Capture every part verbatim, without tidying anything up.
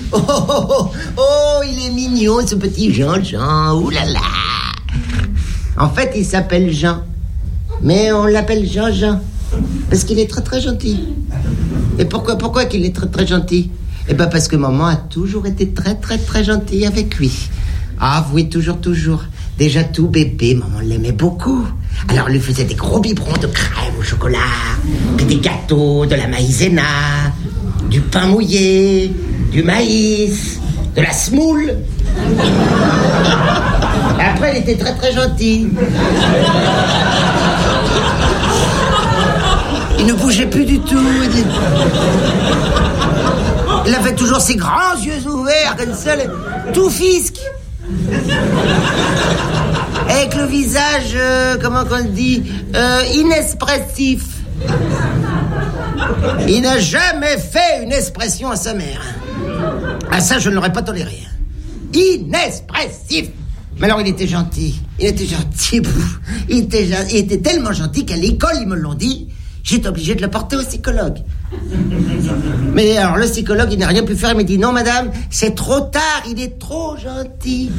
Oh, oh, oh, oh, il est mignon, ce petit Jean-Jean. Ouh là là. En fait, il s'appelle Jean. Mais on l'appelle Jean-Jean. Parce qu'il est très très gentil. Et pourquoi, pourquoi qu'il est très très gentil? Eh ben parce que maman a toujours été très très très gentille avec lui. Ah oui, toujours, toujours. Déjà tout bébé, maman l'aimait beaucoup. Alors elle lui faisait des gros biberons de crème au chocolat, puis des gâteaux, de la maïzena, du pain mouillé, du maïs, de la semoule. Après, elle était très très gentille. Il ne bougeait plus du tout. Il avait toujours ses grands yeux ouverts, comme ça, tout fisque. Avec le visage, euh, comment qu'on le dit, euh, inexpressif. Il n'a jamais fait une expression à sa mère. Ah, ça, je ne l'aurais pas toléré. Inexpressif. Mais alors, il était gentil. Il était gentil. Il était, il était tellement gentil qu'à l'école, ils me l'ont dit, j'étais obligé de le porter au psychologue. Mais alors, le psychologue, il n'a rien pu faire. Il m'a dit, non, madame, c'est trop tard. Il est trop gentil.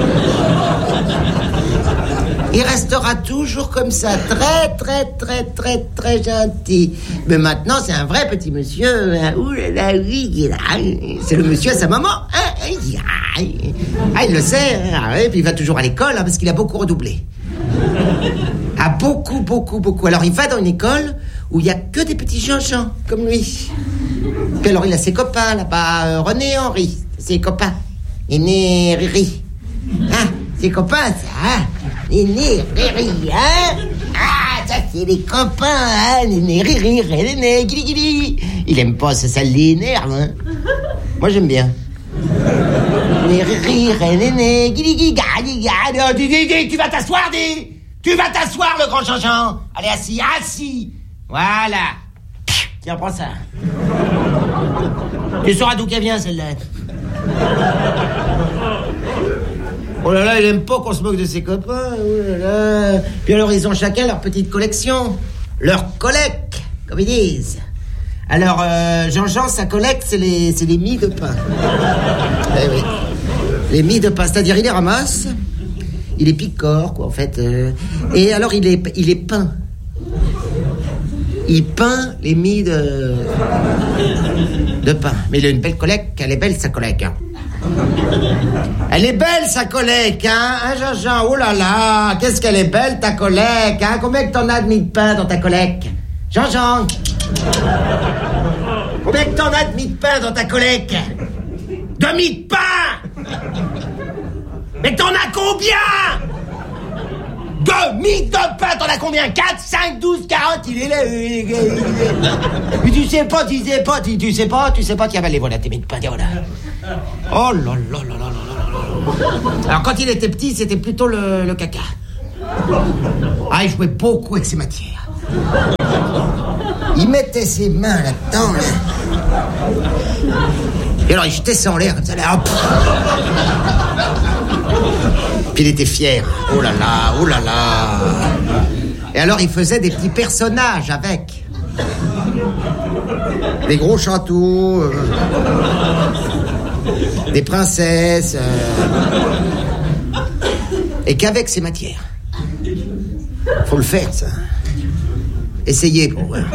Il restera toujours comme ça, très, très, très, très, très gentil. Mais maintenant, c'est un vrai petit monsieur. Ouh là là, oui, c'est le monsieur à sa maman. Ah, il le sait. Et puis il va toujours à l'école, hein, parce qu'il a beaucoup redoublé. Ah, beaucoup, beaucoup, beaucoup. Alors, il va dans une école où il n'y a que des petits Jean-Jean, comme lui. Puis alors, il a ses copains, là-bas. Euh, René et Henri, ses copains. Néné, Riri. Ah, ses copains, ça, hein. Néné, Riri, hein. Ah, ça, c'est les copains, hein. Néné, Riri, Néné, guili, guili. Il aime pas ça, ça l'énerve, hein. Moi, j'aime bien. Néné, Riri, Néné, guili, guili, gali, gali. Dis, dis, dis, tu vas t'asseoir, dis. Tu vas t'asseoir, le grand Jean-Jean. Allez, assis, assis. Voilà. Tiens, prends ça. Tu sauras d'où qu'elle vient, celle-là. Oh là là, il aime pas qu'on se moque de ses copains. Oh là là. Puis alors, ils ont chacun leur petite collection. Leur collecte, comme ils disent. Alors, euh, Jean-Jean, sa collecte, c'est les, c'est les mie de pain. Eh oui. Les mie de pain, c'est-à-dire, il les ramasse... Il est picore, quoi, en fait. Euh, et alors, il est, il est peint. Il peint les mie de... de pain. Mais il a une belle collecte. Elle est belle, sa collecte, hein. Elle est belle, sa collecte, hein, hein, Jean-Jean. Oh là là, qu'est-ce qu'elle est belle, ta collecte, hein. Combien que t'en as de mie de pain dans ta collecte? Jean-Jean. Combien que t'en as de mie de pain dans ta collecte? De mie de pain! Mais t'en as combien? De mie de pain, t'en as combien? quatre, cinq, douze, quarante, il est là. Mais tu sais pas, tu sais pas, tu, tu sais pas, tu sais pas, tiens, allez, voilà tes mie de pain, tiens, voilà. Oh là là là là là là. Alors, quand il était petit, c'était plutôt le, le caca. Ah, il jouait beaucoup avec ses matières. Il mettait ses mains là-dedans, là. Et alors, il jetait ça en l'air, comme ça, là, hop. Puis il était fier. Oh là là, oh là là. Et alors, il faisait des petits personnages avec. Des gros châteaux. Euh, des princesses. Euh, et qu'avec ces matières. Faut le faire, ça. Essayez pour voir.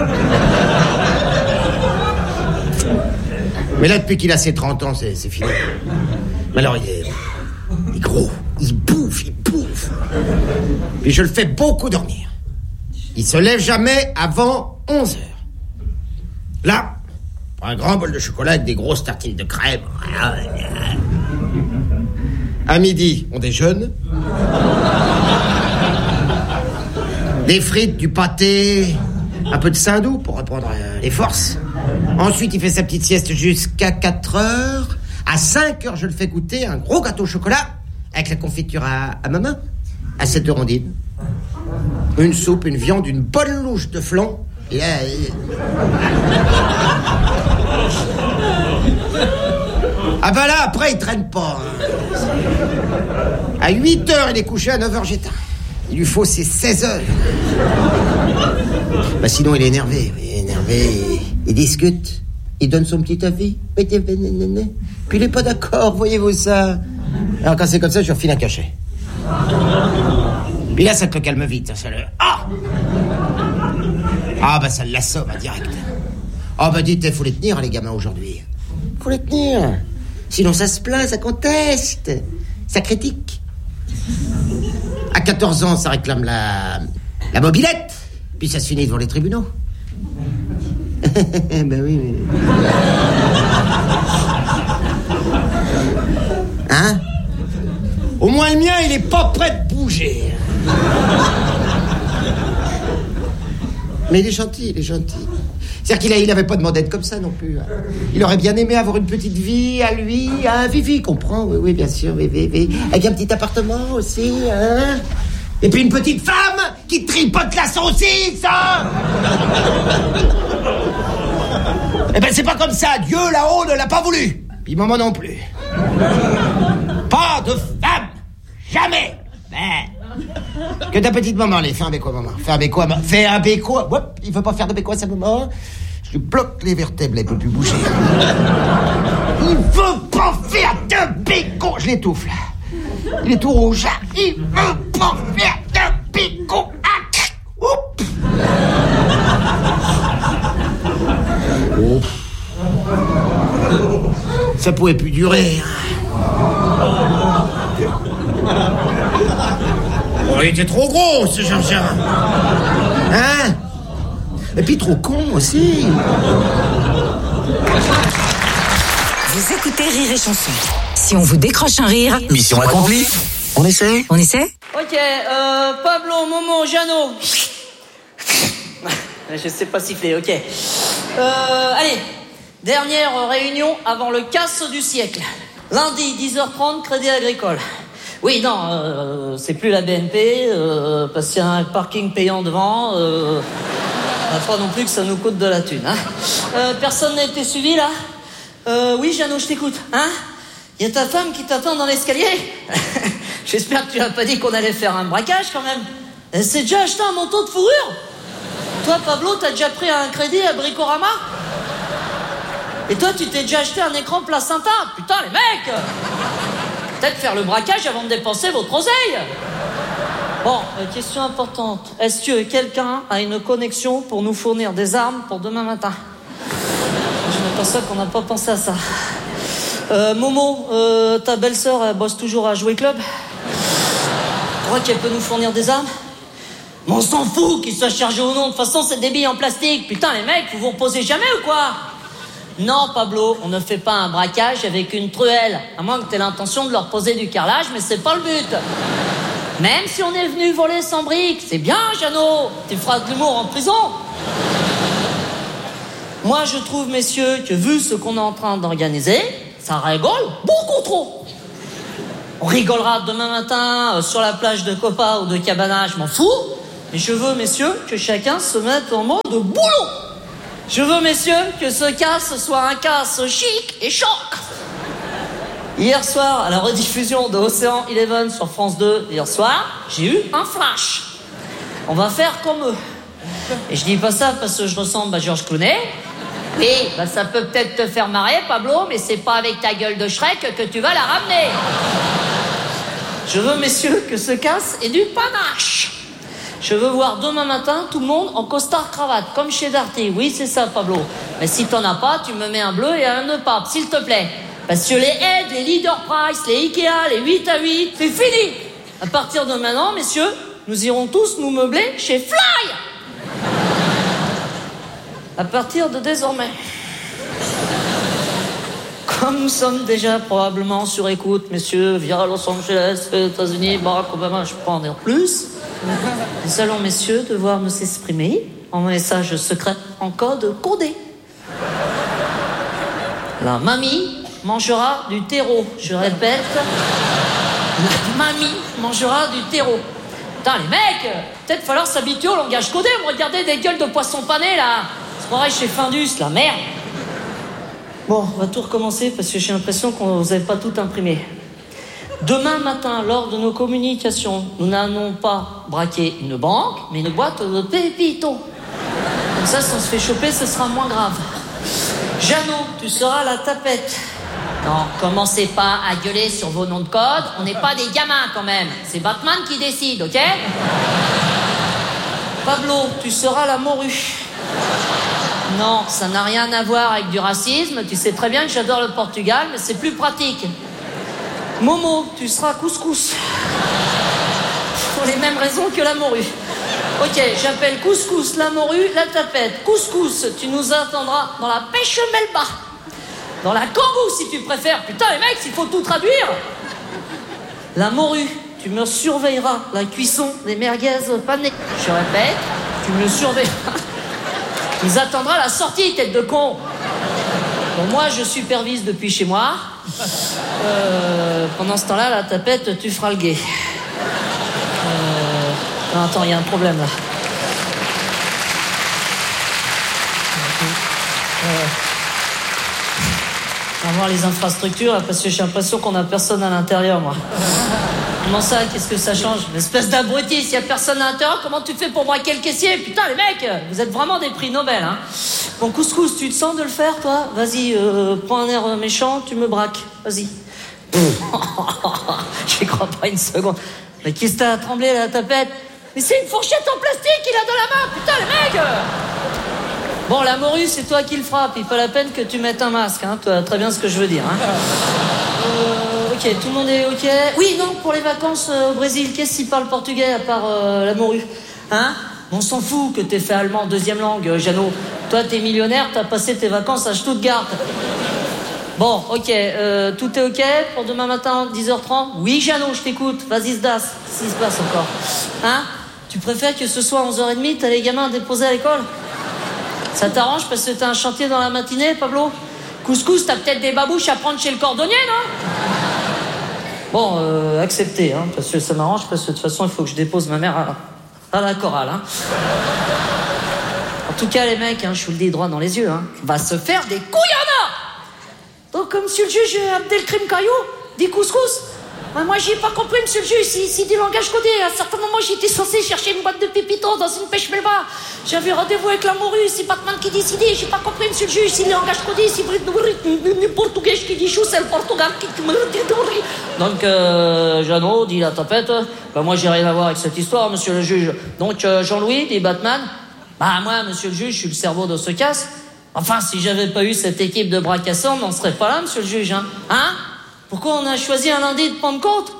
Mais là, depuis qu'il a ses trente ans, c'est, c'est fini. Mais alors, il est, il est gros. Il bouffe, il bouffe. Puis je le fais beaucoup dormir. Il se lève jamais avant onze heures. Là, un grand bol de chocolat avec des grosses tartines de crème. À midi, on déjeune. Des frites, du pâté, un peu de saindoux pour reprendre euh, les forces. Ensuite, il fait sa petite sieste jusqu'à quatre heures. À cinq heures, je le fais goûter un gros gâteau au chocolat avec la confiture à, à ma main. À sept heures, on dîne. Une soupe, une viande, une bonne louche de flan. Et là, il... Ah ben là, après, il traîne pas. Hein. À huit heures, il est couché, à neuf heures, j'éteins. Il lui faut ses seize heures. Bah sinon, il est énervé. Il est énervé, il, il discute. Il donne son petit avis. Puis il est pas d'accord, voyez-vous ça. Alors quand c'est comme ça, je refile un cachet. Puis là, ça te le calme vite, ça le... Ah Ah bah ça l'assomme, direct. Ah bah dites, faut les tenir, les gamins, aujourd'hui. Faut les tenir. Sinon ça se plaint, ça conteste, ça critique. À quatorze ans, ça réclame la... la mobilette. Puis ça se finit devant les tribunaux. Ben oui, mais... Hein? Au moins le mien, il est pas prêt de bouger. Mais il est gentil, il est gentil. C'est-à-dire qu'il a, il avait pas demandé d'être comme ça non plus. Hein. Il aurait bien aimé avoir une petite vie à lui, hein, Vivi, comprend, oui, oui, bien sûr, oui, oui, oui. Avec un petit appartement aussi, hein. Et puis une petite femme qui tripote la saucisse, hein. Eh ben c'est pas comme ça, Dieu là-haut ne l'a pas voulu. Puis maman non plus. Pas de femme, jamais. Ben, que ta petite maman, allez, fais un bécois, maman. Fais un bécois, maman. Fais un bécois. Hop, il veut pas faire de bécois, sa maman. Je lui bloque les vertèbres, elle peut plus bouger. Il veut pas faire de bécois. Je l'étouffe, là. Il est tout rouge. Il veut pas faire de bécois. Oups. Oups. Ça pouvait plus durer. Oh, il était trop gros, ce Jean-Jean. Hein? Et puis trop con aussi. Vous écoutez Rire et Chanson. Si on vous décroche un rire... Mission accomplie. On essaie? On essaie? Ok, euh, Pablo, Momo, Jeannot. Je sais pas siffler, ok. Euh, allez, dernière réunion avant le casse du siècle. Lundi, dix heures trente, Crédit Agricole. Oui, non, euh, c'est plus la B N P, euh, parce qu'il y a un parking payant devant. Euh, on pas non plus que ça nous coûte de la thune. Hein. Euh, personne n'a été suivi, là? euh, Oui, Jeannot, je t'écoute. Hein? Il y a ta femme qui t'attend dans l'escalier? J'espère que tu n'as pas dit qu'on allait faire un braquage, quand même. Elle s'est déjà acheté un manteau de fourrure? Toi, Pablo, t'as déjà pris un crédit à Bricorama? Et toi, tu t'es déjà acheté un écran placenta? Putain, les mecs! Peut-être faire le braquage avant de dépenser votre oseille. Bon, euh, question importante. Est-ce que quelqu'un a une connexion pour nous fournir des armes pour demain matin? Je m'aperçois qu'on n'a pas pensé à ça. Euh, Momo, euh, ta belle-sœur, elle bosse toujours à Jouer Club? Tu crois qu'elle peut nous fournir des armes? Mais on s'en fout qu'il soit chargé ou non. De toute façon, c'est des billes en plastique. Putain, les mecs, vous vous reposez jamais ou quoi? Non, Pablo, on ne fait pas un braquage avec une truelle. À moins que tu aies l'intention de leur poser du carrelage, mais c'est pas le but. Même si on est venu voler sans briques, c'est bien, Jeannot. Tu feras de l'humour en prison. Moi, je trouve, messieurs, que vu ce qu'on est en train d'organiser, ça rigole beaucoup trop. On rigolera demain matin euh, sur la plage de Copa ou de Cabana, je m'en fous. Mais je veux, messieurs, que chacun se mette en mode boulot. Je veux, messieurs, que ce casse soit un casse chic et choc. Hier soir, à la rediffusion de Océan Eleven sur France deux, hier soir, j'ai eu un flash. On va faire comme eux. Et je dis pas ça parce que je ressemble à Georges Clooney. Oui, bah ça peut peut-être te faire marrer, Pablo, mais c'est pas avec ta gueule de Shrek que tu vas la ramener. Je veux, messieurs, que ce casse ait du panache. Je veux voir demain matin tout le monde en costard-cravate, comme chez Darty. Oui, c'est ça, Pablo. Mais si t'en as pas, tu me mets un bleu et un nœud pape, s'il te plaît. Parce que les aides, les leader price, les Ikea, les huit à huit, c'est fini. À partir de maintenant, messieurs, nous irons tous nous meubler chez Fly. À partir de désormais. Comme nous sommes déjà probablement sur écoute, messieurs, via Los Angeles, les États-Unis, Barack Obama, je peux en dire plus. Nous allons, messieurs, devoir nous exprimer en message secret en code codé. La mamie mangera du terreau. Je répète, la mamie mangera du terreau. Putain, les mecs, peut-être falloir s'habituer au langage codé. Me regarder des gueules de poissons panés, là. C'est pareil chez Findus, la merde. Bon, on va tout recommencer parce que j'ai l'impression qu'on vous avait pas tout imprimé. Demain matin, lors de nos communications, nous n'allons pas braquer une banque, mais une boîte de pépitos. Comme ça, si on se fait choper, ce sera moins grave. Jeannot, tu seras la tapette. Non, commencez pas à gueuler sur vos noms de code. On n'est pas des gamins quand même. C'est Batman qui décide, ok? Pablo, tu seras la morue. Non, ça n'a rien à voir avec du racisme. Tu sais très bien que j'adore le Portugal, mais c'est plus pratique. Momo, tu seras couscous. Pour les mêmes raisons que la morue. Ok, j'appelle couscous la morue, la tapette. Couscous, tu nous attendras dans la pêche melba. Dans la kangou, si tu préfères. Putain, les mecs, il faut tout traduire. La morue, tu me surveilleras la cuisson des merguez panées. Je répète, tu me surveilleras. Tu nous attendras à la sortie, tête de con. Bon, moi, je supervise depuis chez moi. Euh, pendant ce temps-là, la tapette, tu feras le guet. Euh... Non, attends, il y a un problème, là. Euh... On va voir les infrastructures, là, parce que j'ai l'impression qu'on a personne à l'intérieur, moi. Comment ça, qu'est-ce que ça change? Une espèce d'abruti, s'il y a personne à l'intérieur, comment tu fais pour braquer le caissier? Putain, les mecs, vous êtes vraiment des prix Nobel, hein. Bon, couscous, tu te sens de le faire, toi? Vas-y, euh, prends un air méchant, tu me braques. Vas-y. J'y crois pas une seconde. Mais qu'est-ce que t'as à trembler, la tapette? Mais c'est une fourchette en plastique qu'il a dans la main, putain, les mecs. Bon, la morue, c'est toi qui le frappe. Il pas la peine que tu mettes un masque, hein. Tu vois très bien ce que je veux dire, hein. Euh, ok, tout le monde est ok? Oui, non, pour les vacances euh, au Brésil, qu'est-ce qui parle portugais à part euh, la morue? Hein? On s'en fout que t'aies fait allemand deuxième langue, euh, Jeannot. Toi, t'es millionnaire, t'as passé tes vacances à Stuttgart. Bon, ok, euh, tout est ok pour demain matin, dix heures trente? Oui, Jeannot, je t'écoute. Vas-y, se dasse. Qu'est-ce qui se passe encore? Hein? Tu préfères que ce soit onze heures trente, t'as les gamins à déposer à l'école? Ça t'arrange parce que t'as un chantier dans la matinée, Pablo? Couscous, t'as peut-être des babouches à prendre chez le cordonnier, non? Bon, euh, accepté, hein, parce que ça m'arrange, parce que de toute façon, il faut que je dépose ma mère à, à la chorale, hein. En tout cas, les mecs, hein, je vous le dis droit dans les yeux, hein, on va se faire des couilles en or. Donc, comme monsieur le juge Abdelkrim Caillou dit couscous, ben moi, j'ai pas compris, monsieur le juge, si, si du langage codé. À un certain moment, j'étais censé chercher une boîte de pépito dans une pêche melba. J'avais rendez-vous avec la morue, c'est Batman qui décidait. J'ai pas compris, monsieur le juge, si le langage codé, si le portugais qui dit chou, c'est le Portugal qui me dit. Donc, euh, Jeannot, dit la tapette, ben moi, j'ai rien à voir avec cette histoire, monsieur le juge. Donc, euh, Jean-Louis, dit Batman, bah, moi, monsieur le juge, je suis le cerveau de ce casse. Enfin, si j'avais pas eu cette équipe de bras cassants, on n'en serait pas là, monsieur le juge, hein. Hein? Pourquoi on a choisi un lundi de Pentecôte?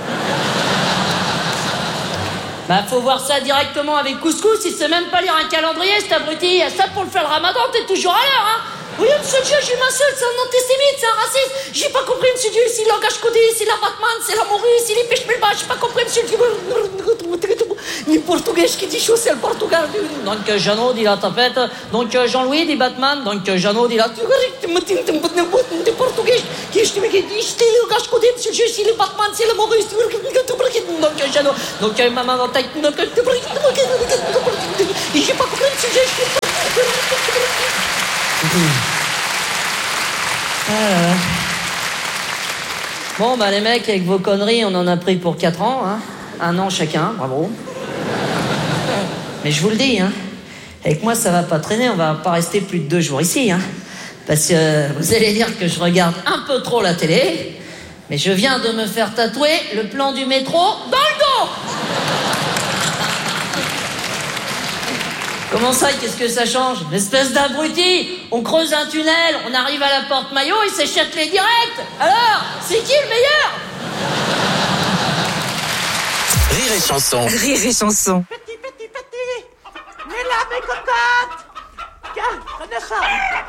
Bah, faut voir ça directement avec couscous, il sait même pas lire un calendrier, cet abruti. Ça, pour le faire le ramadan, t'es toujours à l'heure, hein. Oui, monsieur le juge, il m'insulte, c'est un antisémite, c'est un raciste. J'ai pas compris, monsieur le juge, si le langage codé, si la Batman, c'est la morue, si les pêches melba, j'ai pas compris, monsieur le juge. Ni portugais qui dit chaud, c'est le Portugal. Donc, euh, Jeannot dit la tapette. Donc, euh, Jean-Louis dit Batman. Donc, euh, Jeannot dit la portugais qui dit le langage codé, monsieur le juge, si le Batman, c'est la morue. Donc, euh, Jeannot. Donc, euh, maman dans ta tête. Et j'ai pas compris, monsieur le juge. Ah. Bon, bah les mecs, avec vos conneries, on en a pris pour quatre ans, hein. Un an chacun, bravo. Mais je vous le dis, hein, avec moi ça va pas traîner, on va pas rester plus de deux jours ici, hein. Parce que euh, vous allez dire que je regarde un peu trop la télé, mais je viens de me faire tatouer le plan du métro dans le dos. Comment ça, qu'est-ce que ça change? Une espèce d'abruti. On creuse un tunnel, on arrive à la porte maillot, il s'échappe les directs. Alors, c'est qui le meilleur? Rire et chanson. Rire et chanson. Petit, petit, petit. Mais là, mes cocottes. Tiens, prenez ça.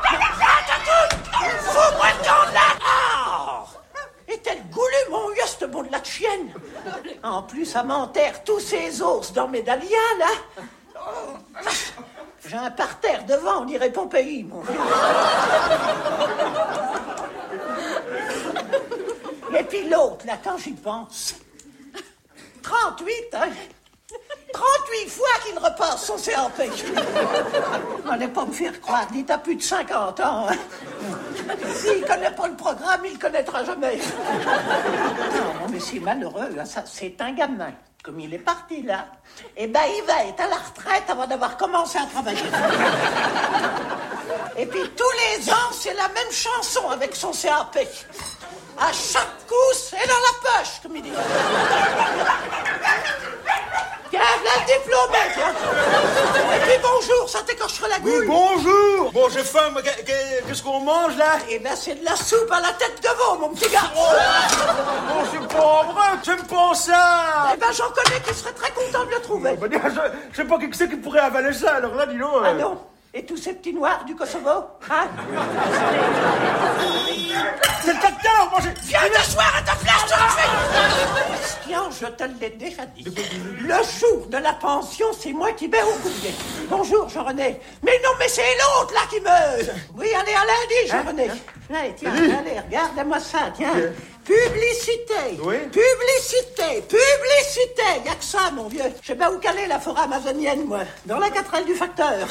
Fous-moi dans la... Oh. Est-elle goulue, mon yeste bon de la chienne. En plus, ça m'enterre tous ces os dans mes dahlias, là. J'ai un parterre devant, on dirait Pompéi, mon vieux. Et puis l'autre, là, quand j'y pense. trente-huit, hein? trente-huit fois qu'il repasse son C A P. N'allez pas me faire croire, il a plus de cinquante ans. Hein? S'il connaît pas le programme, il le connaîtra jamais. Non, mais c'est malheureux, hein, ça, c'est un gamin. Comme il est parti là, eh ben il va être à la retraite avant d'avoir commencé à travailler. Et puis tous les ans, c'est la même chanson avec son C A P. À chaque coup, c'est dans la poche, comme il dit. Tiens, là le diplôme, tiens. Et puis bonjour, ça t'écorchera la Oui, gueule. bonjour. Bon, j'ai faim, mais qu'est- qu'est- qu'est-ce qu'on mange, là? Eh ben, c'est de la soupe à la tête de veau, mon petit gars. Oh, non, c'est pas vrai, j'aime pas ça. Eh ben, j'en connais qui seraient très contents de le trouver. Bah, je, je sais pas qui c'est qui pourrait avaler ça, alors là, dis donc. Ah non? Et tous ces petits noirs du Kosovo, hein? C'est le facteur, moi j'ai... Viens t'asseoir à ta place, je le fais. Christian, je te l'ai déjà dit. Le jour de la pension, c'est moi qui vais au courrier. Bonjour, Jean-René. Mais non, mais c'est l'autre, là, qui me... Oui, allez, à lundi, Jean-René. Allez, tiens, allez, regarde-moi ça, tiens. Publicité. Oui. Publicité. Publicité. Y'a que ça, mon vieux. Je sais pas où caler la forêt amazonienne, moi. Dans la quatrelle du facteur.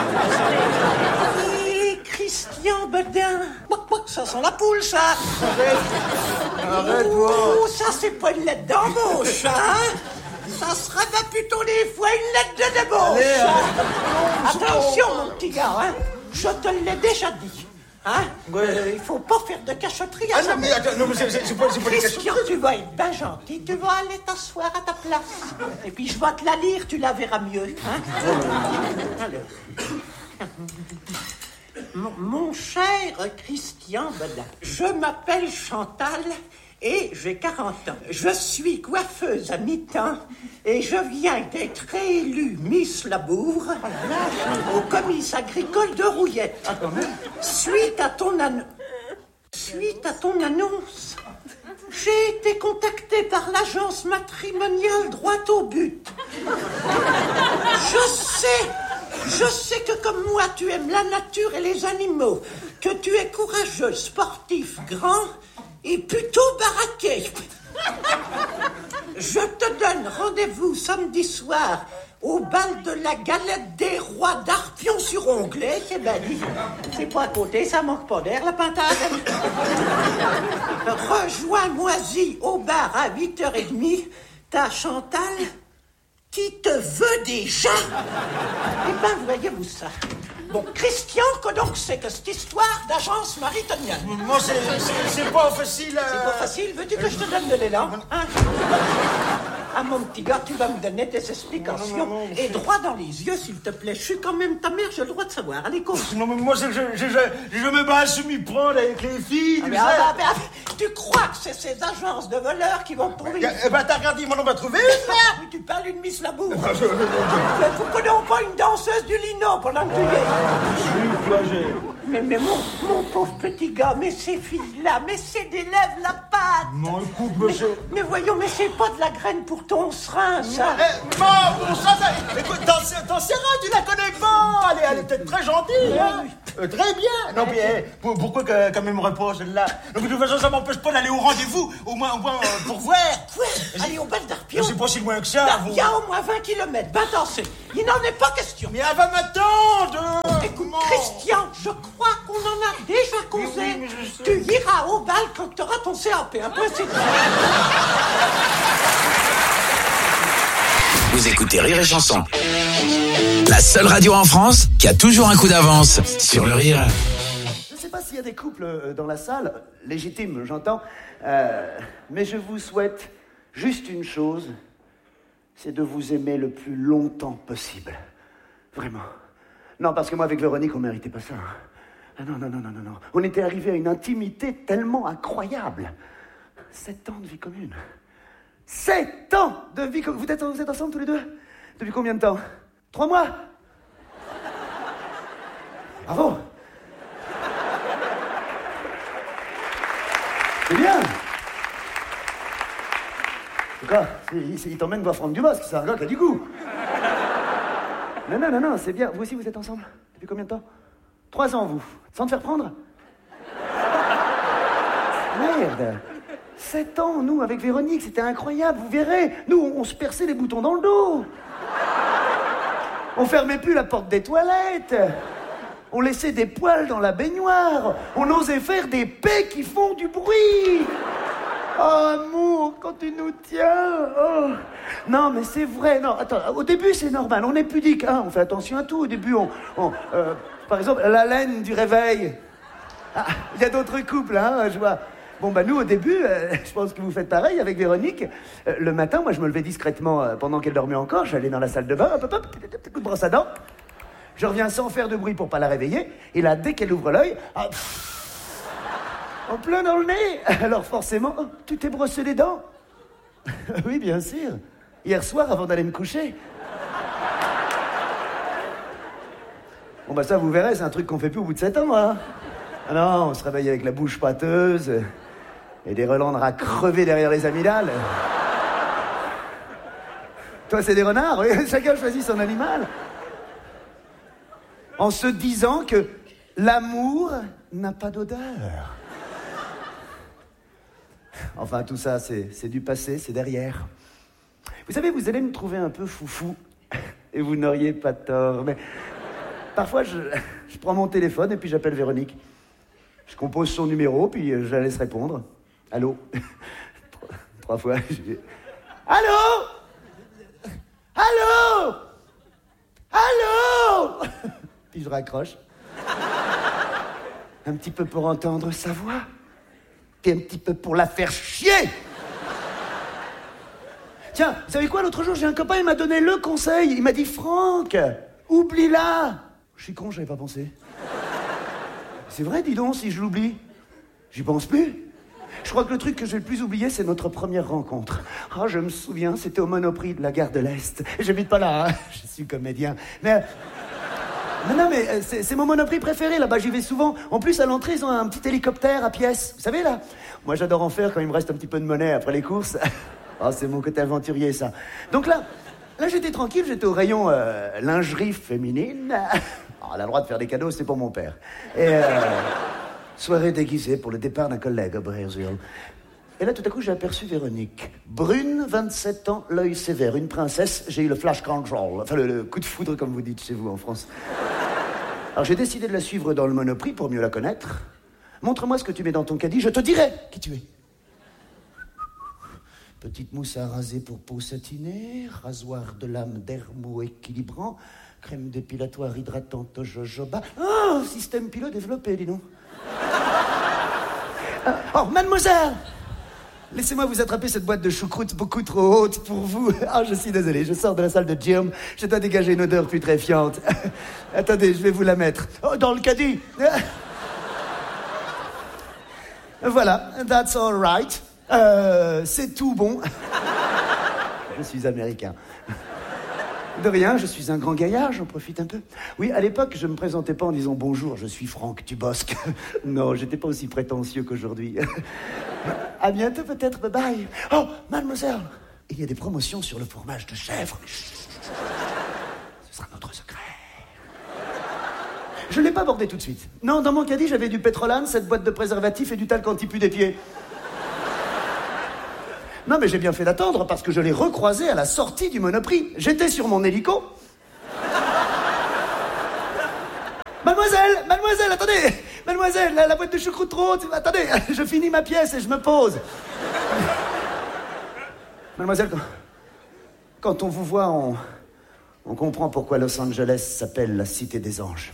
Et Christian Bedin. Boc, boc, ça sent la poule, ça. Arrête-toi. Oh, ça, c'est pas une lettre d'embauche, hein. Ça serait bien plutôt des fois une lettre de débauche. Allez, hein. Attention, mon petit gars, hein. Je te l'ai déjà dit. Hein? Ouais. Euh, il faut pas faire de cachotterie à Ah ça. non, mais attends, non, mais c'est, c'est, c'est pas, c'est pas des questions. Christian, tu vas être ben gentil, tu vas aller t'asseoir à ta place. Et puis je vais te la lire, tu la verras mieux. Hein? Alors. Mon, mon cher Christian Bedin, je m'appelle Chantal et j'ai quarante ans. Je suis coiffeuse à mi-temps et je viens d'être réélue Miss Labour au comice agricole de Rouillette. Suite à ton annon- Suite à ton annonce, j'ai été contactée par l'agence matrimoniale droit au but. Je sais, je sais que comme moi tu aimes la nature et les animaux, que tu es courageux, sportif, grand et plutôt baraqué. Je te donne rendez-vous samedi soir au bal de la galette des rois d'Arpion-sur-Onglet. C'est bien dit. C'est pas à côté, ça manque pas d'air, la pintade. Rejoins-moi-y au bar à huit heures trente. Ta Chantal qui te veut déjà. Eh ben, voyez-vous ça. Bon, Christian, que donc c'est que cette histoire d'agence maritonienne? Moi, c'est, c'est, c'est pas facile. C'est pas facile, veux-tu que je te donne de l'élan, hein? Ah, mon petit gars, tu vas me donner tes explications. Non, non, non, et droit dans les yeux, s'il te plaît. Je suis quand même ta mère, j'ai le droit de savoir. Allez, cours. Non, mais moi, c'est que je, je, je, je me bats à semi-prendre avec les filles, Ah, tu mais, sais. ah, bah, bah, tu crois que c'est ces agences de voleurs qui vont te trouver? Eh ben, t'as regardé, moi, on va trouver une, là. Oui, tu parles une Miss Labour. Ah, je- je- je- Mais pourquoi donc pas une danseuse du lino pendant que tu y es? Toi, j'ai- Mais, mais mon, mon pauvre petit gars, mais ces filles-là, mais c'est des lèvres la pâte. Non, écoute, Mais, monsieur. mais voyons, mais c'est pas de la graine pour ton serin, ça. Eh, bon, bon, ça, ça, écoute, dans, dans Serra, tu la connais pas. Elle est, elle est peut-être très gentille, hein. Euh, très bien. Non, mais eh, pour- pourquoi que, quand même repose celle-là? Donc, de toute façon, ça m'empêche pas d'aller au rendez-vous, au moins, au moins euh, pour voir. Quoi? Allez au bal d'Arpion. C'est pas si loin que ça. Bah, vous- il y a au moins vingt kilomètres, va danser. Il n'en est pas question. Mais elle va m'attendre. Écoute, Comment? Christian, je crois qu'on en a déjà causé. oui, mais je sais. Tu iras au bal quand tu auras ton C A P. Un peu, c'est tout. Vous écoutez Rire et Chanson. La seule radio en France qui a toujours un coup d'avance sur le rire. Je ne sais pas s'il y a des couples euh, dans la salle, légitimes, j'entends, euh, mais je vous souhaite juste une chose, c'est de vous aimer le plus longtemps possible. Vraiment. Non, parce que moi, avec Véronique, on ne méritait pas ça. hein. Ah non, non, non, non, non, non. On était arrivé à une intimité tellement incroyable. Sept ans de vie commune. Sept ans de vie commune. Vous êtes, vous êtes ensemble tous les deux? Depuis combien de temps? Trois mois? Bravo. C'est bien. En tout cas, il, il t'emmène voir Franck Dubosc, c'est un gars qui a du goût. Non, non, non, non, c'est bien. Vous aussi, vous êtes ensemble? Depuis combien de temps? Trois ans, vous. Sans te faire prendre? Merde. Sept ans, nous, avec Véronique, c'était incroyable, vous verrez. Nous, on, on se perçait les boutons dans le dos. On fermait plus la porte des toilettes. On laissait des poils dans la baignoire. On osait faire des paix qui font du bruit. Oh, amour, quand tu nous tiens. Oh. Non, mais c'est vrai. Non, attends, au début, c'est normal. On est pudique, hein. On fait attention à tout. Au début, on... on euh, Par exemple, la laine du réveil. Ah, il y a d'autres couples, hein, je vois. Bon, bah nous, au début, euh, je pense que vous faites pareil avec Véronique. Euh, le matin, moi, je me levais discrètement euh, pendant qu'elle dormait encore. J'allais dans la salle de bain, hop, hop, hop, coup de brosse à dents. Je reviens sans faire de bruit pour pas la réveiller. Et là, dès qu'elle ouvre l'œil, ah, pff, en plein dans le nez. Alors forcément, oh, tu t'es brossé les dents? Oui, bien sûr. Hier soir, avant d'aller me coucher. Bon, bah ça, vous verrez, c'est un truc qu'on fait plus au bout de sept ans, hein. Ah non, on se réveille avec la bouche pâteuse et des relents de rats crevés derrière les amygdales. Toi, c'est des renards, oui. Chacun choisit son animal. En se disant que l'amour n'a pas d'odeur. Enfin, tout ça, c'est, c'est du passé, c'est derrière. Vous savez, vous allez me trouver un peu foufou, et vous n'auriez pas tort, mais parfois, je, je prends mon téléphone et puis j'appelle Véronique. Je compose son numéro, puis je la laisse répondre. Allô? Trois fois. Je... Allô? Allô? Allô? Puis je raccroche. Un petit peu pour entendre sa voix, puis un petit peu pour la faire chier. Tiens, vous savez quoi, l'autre jour, j'ai un copain, il m'a donné le conseil. Il m'a dit, Franck, oublie-la. Je suis con, j'avais pas pensé. C'est vrai, dis donc, si je l'oublie, j'y pense plus. Je crois que le truc que j'ai le plus oublié, c'est notre première rencontre. Ah, oh, je me souviens, c'était au Monoprix de la gare de l'Est. J'habite pas là, hein. Je suis comédien. Mais... Non, non, mais c'est, c'est mon Monoprix préféré, là-bas, j'y vais souvent. En plus, à l'entrée, ils ont un petit hélicoptère à pièces. Vous savez, là? Moi, j'adore en faire quand il me reste un petit peu de monnaie après les courses. Oh, c'est mon côté aventurier, ça. Donc là, là, j'étais tranquille, j'étais au rayon euh, lingerie féminine. Oh, elle a le droit de faire des cadeaux, c'est pour mon père. Et euh, soirée déguisée pour le départ d'un collègue au Brésil. Et là, tout à coup, j'ai aperçu Véronique. Brune, vingt-sept ans, l'œil sévère, une princesse. J'ai eu le flash control, enfin le, le coup de foudre, comme vous dites chez vous en France. Alors, j'ai décidé de la suivre dans le Monoprix pour mieux la connaître. Montre-moi ce que tu mets dans ton caddie, je te dirai qui tu es. Petite mousse à raser pour peau satinée, rasoir de lame dermo équilibrant, crème dépilatoire hydratante jojoba. Oh, système pilot développé, dis donc. Oh, mademoiselle! Laissez-moi vous attraper cette boîte de choucroute beaucoup trop haute pour vous. Ah, oh, je suis désolé, je sors de la salle de gym, je dois dégager une odeur putréfiante. Attendez, je vais vous la mettre. Oh, dans le caddie. Voilà, that's all right. Euh, c'est tout bon. Je suis américain. De rien, je suis un grand gaillard, j'en profite un peu. Oui, à l'époque, je me présentais pas en disant bonjour, je suis Franck Dubosc. Non, j'étais pas aussi prétentieux qu'aujourd'hui. À bientôt peut-être, bye bye. Oh, mademoiselle, il y a des promotions sur le fromage de chèvre. Ce sera notre secret. Je l'ai pas abordé tout de suite. Non, dans mon caddie, j'avais du pétrolane, cette boîte de préservatifs et du talc anti-pu des pieds. Non, mais j'ai bien fait d'attendre parce que je l'ai recroisé à la sortie du Monoprix. J'étais sur mon hélico. Mademoiselle, mademoiselle, attendez. Mademoiselle, la, la boîte de choucroute trop haute. Attendez, je finis ma pièce et je me pose. Mademoiselle, quand, quand on vous voit, on, on comprend pourquoi Los Angeles s'appelle la cité des anges.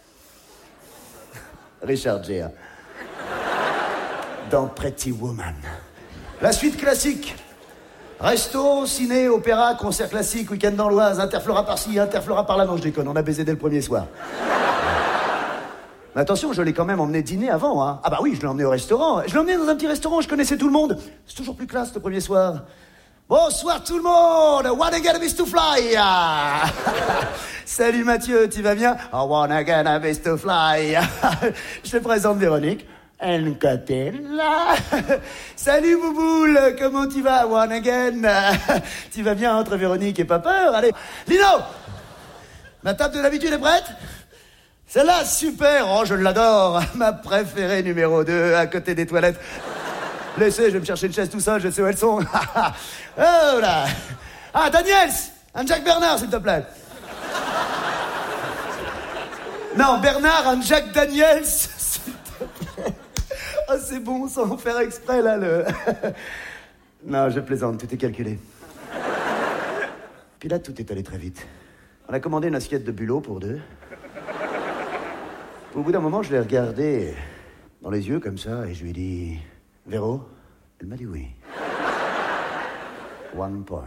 Richard Gere. Dans Pretty Woman. La suite classique. Resto, ciné, opéra, concert classique, week-end dans l'Oise, Interflora par-ci, Interflora par-là. Non, je déconne, on a baisé dès le premier soir. Mais attention, je l'ai quand même emmené dîner avant, hein. Ah bah oui, je l'ai emmené au restaurant. Je l'ai emmené dans un petit restaurant, je connaissais tout le monde. C'est toujours plus classe le premier soir. Bonsoir tout le monde, wanna get a bit to fly. Salut Mathieu, tu vas bien? I wanna get a bit to fly. Je te présente Véronique. Un copain là. Salut Bouboule, comment tu vas? One again. Tu vas bien entre Véronique et pas peur? Allez. Lino, ma table de l'habitude est prête? Celle-là, super. Oh, je l'adore. Ma préférée numéro deux, à côté des toilettes. Laissez, je vais me chercher une chaise tout seul, je sais où elles sont. Oh là. Ah, Daniels, un Jack Bernard, s'il te plaît. Non, Bernard, un Jack Daniels. Oh, c'est bon, sans faire exprès, là, le... Non, je plaisante, tout est calculé. Puis là, tout est allé très vite. On a commandé une assiette de bulot pour deux. Au bout d'un moment, je l'ai regardé dans les yeux comme ça et je lui ai dit « Véro ?» Elle m'a dit oui. One point.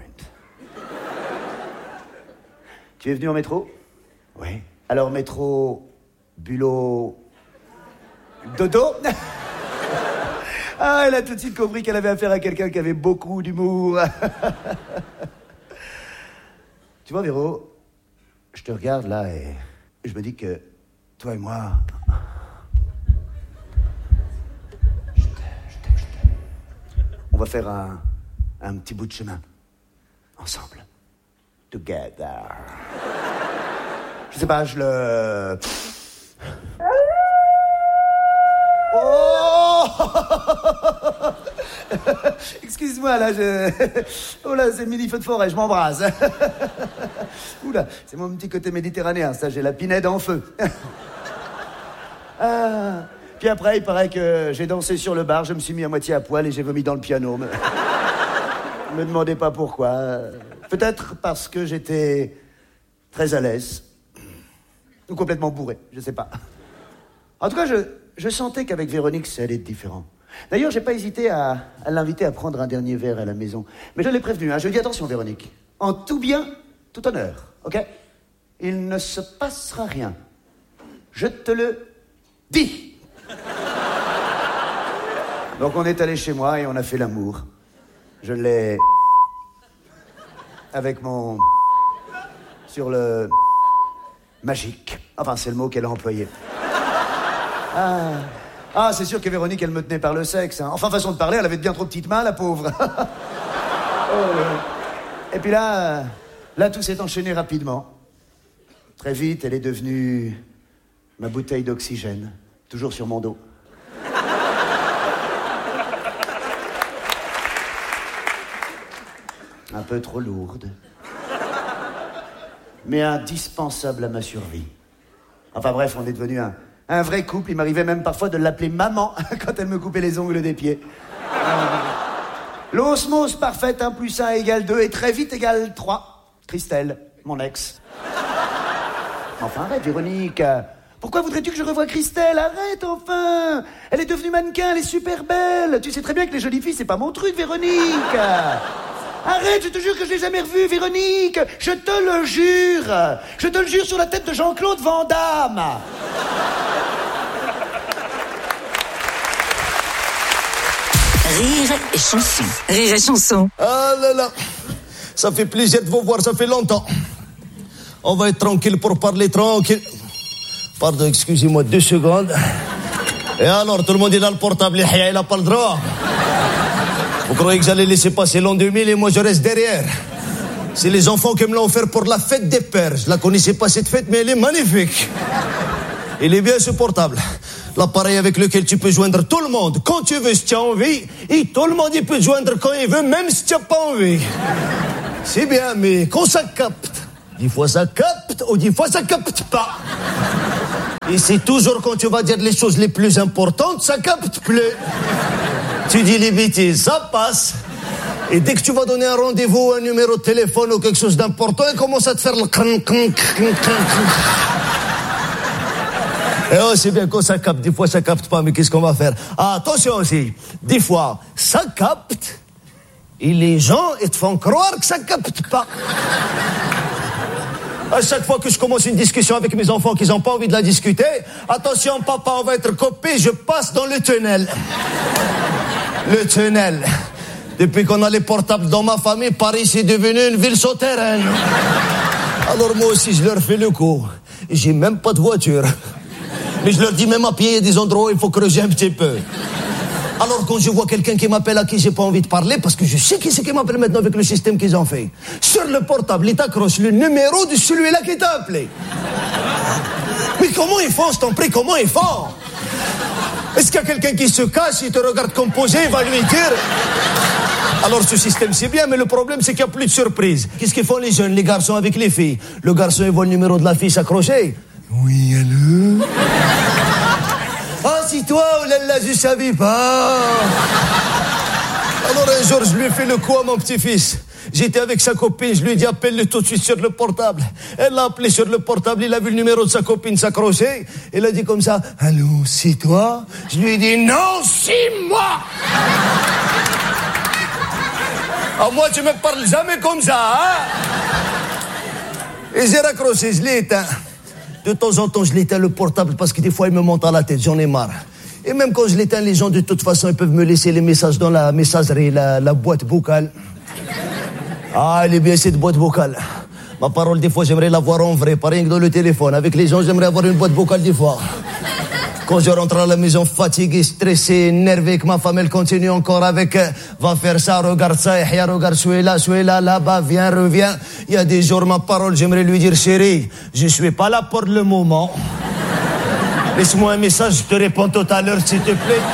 Tu es venu en métro? Oui. Alors métro, bulot, dodo? Ah, elle a tout de suite compris qu'elle avait affaire à quelqu'un qui avait beaucoup d'humour. Tu vois, Véro, je te regarde là et je me dis que toi et moi... Je t'aime, je t'aime, je t'aime. On va faire un, un petit bout de chemin. Ensemble. Together. Je sais pas, je le... Oh! Excuse-moi, là, je... Oh là, c'est mini feu de forêt, je m'embrase. Oula, c'est mon petit côté méditerranéen, ça, j'ai la pinède en feu. Ah. Puis après, il paraît que j'ai dansé sur le bar, je me suis mis à moitié à poil et j'ai vomi dans le piano. Me, me demandez pas pourquoi. Peut-être parce que j'étais très à l'aise. Ou complètement bourré, je sais pas. En tout cas, je, je sentais qu'avec Véronique, ça allait être différent. D'ailleurs, j'ai pas hésité à, à l'inviter à prendre un dernier verre à la maison. Mais je l'ai prévenu, hein, je lui ai dit attention, Véronique. En tout bien, tout honneur, ok? Il ne se passera rien. Je te le dis. Donc on est allé chez moi et on a fait l'amour. Je l'ai... avec mon... sur le... magique. Enfin, c'est le mot qu'elle a employé. Ah, ah c'est sûr que Véronique, elle me tenait par le sexe. Hein. Enfin, façon de parler, elle avait bien trop de petites mains, la pauvre. Oh, et puis là, là, tout s'est enchaîné rapidement. Très vite, elle est devenue ma bouteille d'oxygène, toujours sur mon dos. Un peu trop lourde, mais indispensable à ma survie. Enfin bref, on est devenu un, un vrai couple. Il m'arrivait même parfois de l'appeler maman quand elle me coupait les ongles des pieds. L'osmose parfaite, un plus un égale deux, et très vite égale trois. Christelle, mon ex. Enfin arrête, Véronique. Pourquoi voudrais-tu que je revoie Christelle? Arrête, enfin. Elle est devenue mannequin, elle est super belle. Tu sais très bien que les jolies filles, c'est pas mon truc, Véronique. Arrête, je te jure que je l'ai jamais revue, Véronique. Je te le jure. Je te le jure sur la tête de Jean-Claude Van Damme. Rire et chanson. Rire et chanson. Ah là là, ça fait plaisir de vous voir, ça fait longtemps. On va être tranquille pour parler tranquille. Pardon, excusez-moi deux secondes. Et alors, tout le monde est dans le portable, il n'a pas le droit. Vous croyez que j'allais laisser passer l'an deux mille et moi je reste derrière? C'est les enfants qui me l'ont offert pour la fête des pères. Je la connaissais pas cette fête, mais elle est magnifique. Il est bien ce portable. L'appareil avec lequel tu peux joindre tout le monde quand tu veux, si tu as envie. Et tout le monde il peut te joindre quand il veut, même si tu n'as pas envie. C'est bien, mais quand ça capte, des fois ça capte ou des fois ça capte pas. Et c'est toujours quand tu vas dire les choses les plus importantes, ça capte plus. Tu dis les bêtises, ça passe. Et dès que tu vas donner un rendez-vous, un numéro de téléphone ou quelque chose d'important, il commence à te faire le... Et oh, c'est bien quand ça capte, des fois ça capte pas, mais qu'est-ce qu'on va faire? Ah, attention aussi, des fois ça capte, et les gens, ils te font croire que ça capte pas. À chaque fois que je commence une discussion avec mes enfants qui n'ont pas envie de la discuter, attention papa, on va être copés, je passe dans le tunnel. Le tunnel. Depuis qu'on a les portables dans ma famille, Paris c'est devenu une ville souterraine. Alors moi aussi je leur fais le coup. J'ai même pas de voiture. Mais je leur dis même à pied, il y a des endroits où il faut creuser un petit peu. Alors quand je vois quelqu'un qui m'appelle à qui j'ai pas envie de parler, parce que je sais qui c'est qui m'appelle maintenant avec le système qu'ils ont fait. Sur le portable, il t'accroche le numéro de celui-là qui t'a appelé. Mais comment ils font, je t'en prie, comment ils font? Est-ce qu'il y a quelqu'un qui se cache, il te regarde composer, il va lui dire... Alors ce système c'est bien, mais le problème c'est qu'il n'y a plus de surprise. Qu'est-ce qu'ils font les jeunes, les garçons avec les filles? Le garçon il voit le numéro de la fille s'accrocher. Oui, allô? Ah, c'est toi, oh là là, je savais pas. Alors un Un jour, je lui ai fait le coup à mon petit-fils. J'étais avec sa copine, je lui ai dit appelle-le tout de suite sur le portable. Elle l'a appelé sur le portable, il a vu le numéro de sa copine s'accrocher. Il a dit comme ça, allô, c'est toi? Je lui ai dit non, c'est moi. Ah, moi, tu me parles jamais comme ça, hein? Et j'ai raccroché, je l'ai éteint. De temps en temps, je l'éteins le portable parce que des fois, il me monte à la tête, j'en ai marre. Et même quand je l'éteins, les gens, de toute façon, ils peuvent me laisser les messages dans la messagerie, la, la boîte vocale. Ah, elle est bien cette boîte vocale. Ma parole, des fois, j'aimerais la voir en vrai, pas rien que dans le téléphone. Avec les gens, j'aimerais avoir une boîte vocale des fois. Quand je rentre à la maison fatigué, stressé, énervé, que ma femme, elle continue encore avec euh, va faire ça, regarde ça, Yahya, regarde, sois là, sois là, là-bas, viens, reviens. Il y a des jours, ma parole, j'aimerais lui dire, chérie, je suis pas là pour le moment. Laisse-moi un message, je te réponds tout à l'heure, s'il te plaît.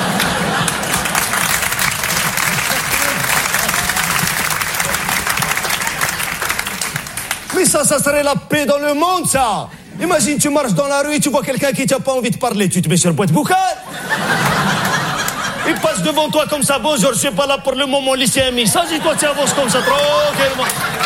Mais ça, ça serait la paix dans le monde, ça. Imagine, tu marches dans la rue et tu vois quelqu'un qui t'a pas envie de parler. Tu te mets sur boîte vocale. Il passe devant toi comme ça. Bonjour, je suis pas là pour le moment. Laissez un message et toi, tu avances comme ça, tranquillement.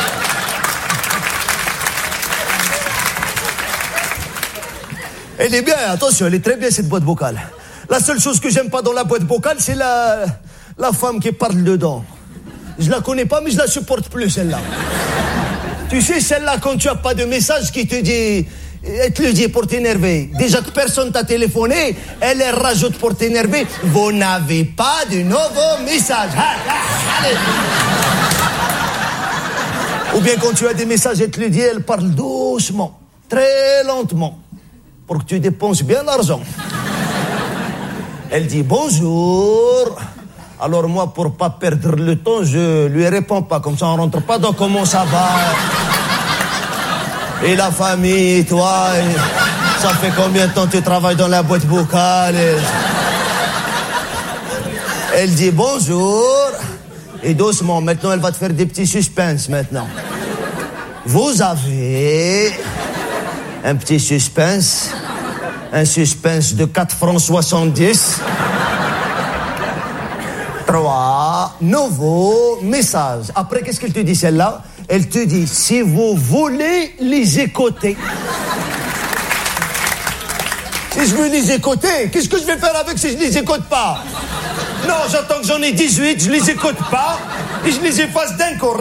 Elle est bien, attention, elle est très bien, cette boîte vocale. La seule chose que j'aime pas dans la boîte vocale, c'est la, la femme qui parle dedans. Je la connais pas, mais je la supporte plus, celle-là. Tu sais, celle-là, quand tu as pas de message qui te dit... Elle te le dit pour t'énerver. Déjà que personne t'a téléphoné, elle, elle rajoute pour t'énerver. Vous n'avez pas de nouveaux messages. Allez. Ou bien quand tu as des messages, elle te le dit, elle parle doucement, très lentement, pour que tu dépenses bien l'argent. Elle dit bonjour. Alors moi, pour pas perdre le temps, je lui réponds pas. Comme ça, on rentre pas dans comment ça va. Et la famille, toi, et ça fait combien de temps que tu travailles dans la boîte vocale? Et... Elle dit bonjour. Et doucement, maintenant, elle va te faire des petits suspens, maintenant. Vous avez un petit suspense, un suspense de quatre francs soixante-dix. Trois nouveaux messages. Après, qu'est-ce qu'elle te dit, celle-là? Elle te dit, si vous voulez les écouter. Si je veux les écouter, qu'est-ce que je vais faire avec si je les écoute pas? Non, j'attends que j'en ai dix-huit, je les écoute pas, et je les efface d'un coup.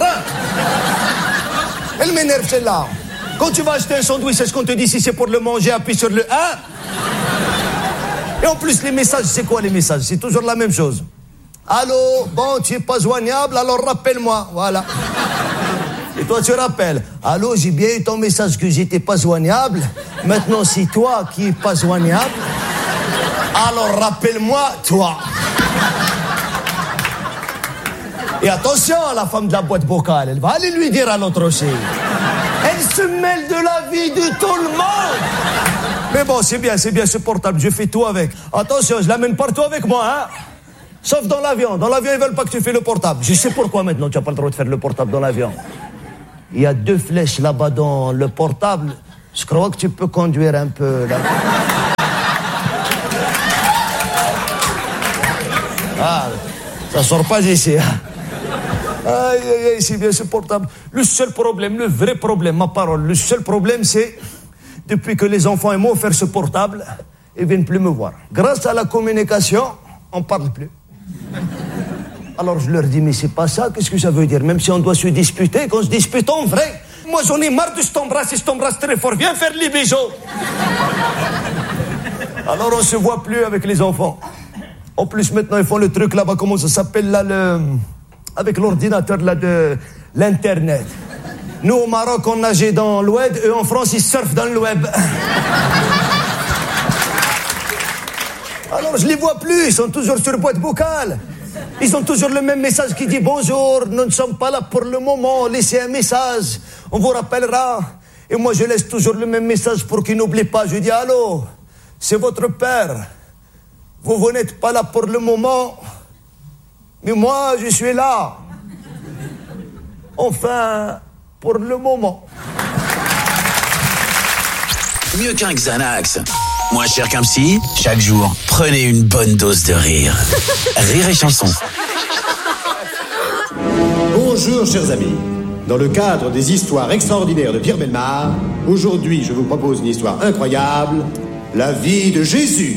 Elle m'énerve, celle-là. Quand tu vas acheter un sandwich, est-ce qu'on te dit si c'est pour le manger, appuie sur le un? Et en plus, les messages, c'est quoi les messages? C'est toujours la même chose. Allô, bon, tu es pas joignable, alors rappelle-moi, voilà. Et toi, tu rappelles. Allô, j'ai bien eu ton message que j'étais pas joignable. Maintenant, c'est toi qui es pas joignable. Alors, rappelle-moi, toi. Et attention à la femme de la boîte vocale. Elle va aller lui dire à l'autre aussi. Elle se mêle de la vie de tout le monde. Mais bon, c'est bien, c'est bien supportable. Je fais tout avec. Attention, je l'amène partout avec moi, hein. Sauf dans l'avion. Dans l'avion, ils veulent pas que tu fais le portable. Je sais pourquoi maintenant tu n'as pas le droit de faire le portable dans l'avion. Il y a deux flèches là-bas dans le portable. Je crois que tu peux conduire un peu là. Ah, ça sort pas d'ici. Aïe, aïe, aïe, c'est bien ce portable. Le seul problème, le vrai problème, ma parole, le seul problème, c'est depuis que les enfants m'ont offert ce portable, ils viennent plus me voir. Grâce à la communication, on parle plus. Alors je leur dis, mais c'est pas ça, qu'est-ce que ça veut dire? Même si on doit se disputer, qu'on se dispute en vrai. Moi j'en ai marre de je t'embrasse et je t'embrasse très fort, viens faire les bisous. Alors on se voit plus avec les enfants. En plus maintenant ils font le truc là-bas, comment ça s'appelle là, le... avec l'ordinateur là de l'internet. Nous au Maroc on nageait dans le web, eux en France ils surfent dans le web. Alors je les vois plus, ils sont toujours sur boîte vocale. Ils ont toujours le même message qui dit bonjour, nous ne sommes pas là pour le moment, laissez un message, on vous rappellera. Et moi je laisse toujours le même message pour qu'ils n'oublient pas. Je dis allô, c'est votre père, vous, vous n'êtes pas là pour le moment, mais moi je suis là. Enfin, pour le moment. Mieux qu'un Xanax, moins cher qu'un psy, chaque jour, prenez une bonne dose de rire. Rire et chanson. Bonjour, chers amis. Dans le cadre des histoires extraordinaires de Pierre Bellemare, aujourd'hui, je vous propose une histoire incroyable, la vie de Jésus.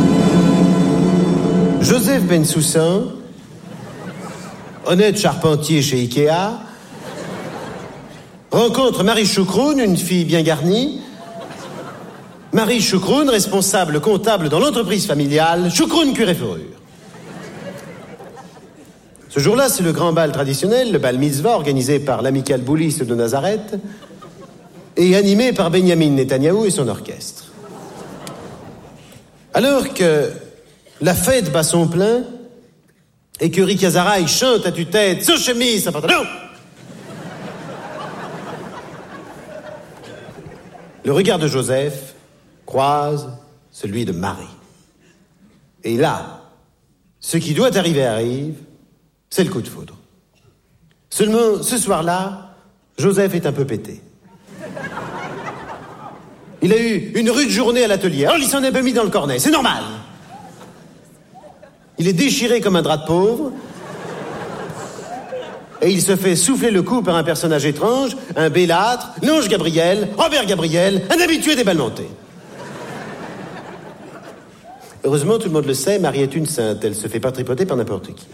Joseph Bensoussan, honnête charpentier chez Ikea, rencontre Marie Choucroune, une fille bien garnie. Marie Choucroune, responsable comptable dans l'entreprise familiale Choucroune Cuir et Fourrure. Ce jour-là, c'est le grand bal traditionnel, le bal mitzvah, organisé par l'amicale bouliste de Nazareth et animé par Benjamin Netanyahou et son orchestre. Alors que la fête bat son plein et que Rick Azaray chante à tue-tête, sans chemise, sans pantalon, le regard de Joseph croise celui de Marie. Et là, ce qui doit arriver arrive, c'est le coup de foudre. Seulement, ce soir-là, Joseph est un peu pété. Il a eu une rude journée à l'atelier. Alors, il s'en est un peu mis dans le cornet, c'est normal. Il est déchiré comme un drap de pauvre. Et il se fait souffler le cou par un personnage étrange, un bellâtre, l'ange Gabriel, Robert Gabriel, un habitué des bals montés. Heureusement, tout le monde le sait, Marie est une sainte. Elle se fait pas tripoter par n'importe qui.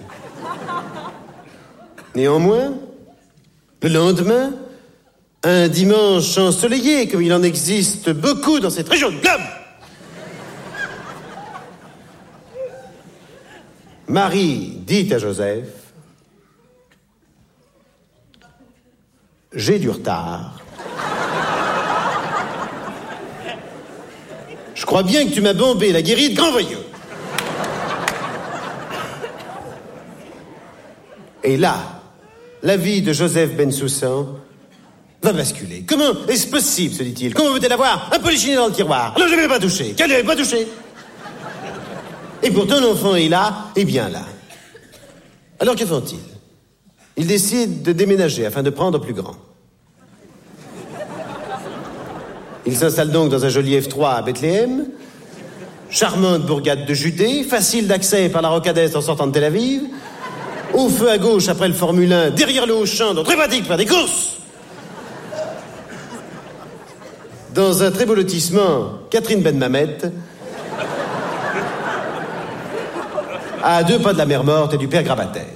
Néanmoins, le lendemain, un dimanche ensoleillé, comme il en existe beaucoup dans cette région de globe, Marie dit à Joseph: « J'ai du retard. Je crois bien que tu m'as bombé la guérie de grand voyou. » Et là, la vie de Joseph Bensoussan va basculer. Comment est-ce possible, se dit-il? Comment veut-elle avoir un polichinelle dans le tiroir? Alors je ne l'avais pas touché. Qu'elle ne l'avait pas touché. Et pourtant, l'enfant est là, et bien là. Alors que font-ils? Ils décident de déménager afin de prendre plus grand. Ils s'installent donc dans un joli F trois à Bethléem, charmante bourgade de Judée, facile d'accès par la rocade en sortant de Tel Aviv, au feu à gauche après le Formule un, derrière le Auchan, donc très pratique pour faire des courses. Dans un très beau lotissement, Catherine Ben Mamet, à deux pas de la mer morte et du père Grabataire.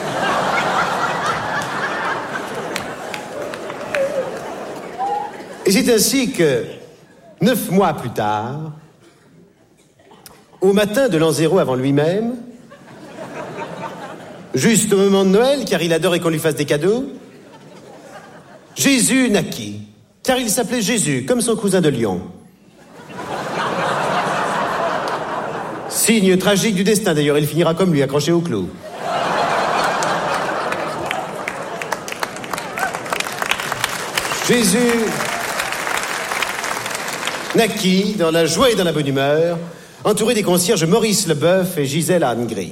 Et c'est ainsi que, neuf mois plus tard, au matin de l'an zéro avant lui-même, juste au moment de Noël, car il adorait qu'on lui fasse des cadeaux, Jésus naquit, car il s'appelait Jésus, comme son cousin de Lyon. Signe tragique du destin, d'ailleurs, il finira comme lui, accroché au clou. Jésus naquit dans la joie et dans la bonne humeur, entouré des concierges Maurice Leboeuf et Gisèle Anne-Gris.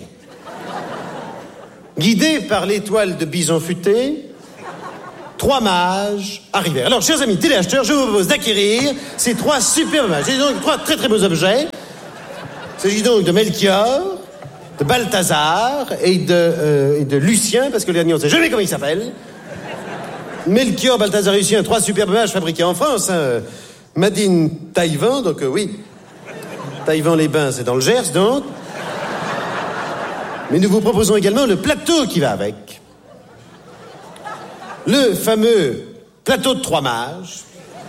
Guidés par l'étoile de bison futé, trois mages arrivèrent. Alors, chers amis téléacheteurs, je vous propose d'acquérir ces trois superbes mages. C'est donc trois très très beaux objets. Il s'agit donc de Melchior, de Balthazar et de, euh, et de Lucien, parce que le dernier, on ne sait jamais comment il s'appelle. Melchior, Balthazar et Lucien, trois superbes mages fabriqués en France. Hein. Madine Taïwan, donc euh, oui. Taïwan-les-Bains, c'est dans le Gers, donc. Mais nous vous proposons également le plateau qui va avec. Le fameux plateau de trois mages.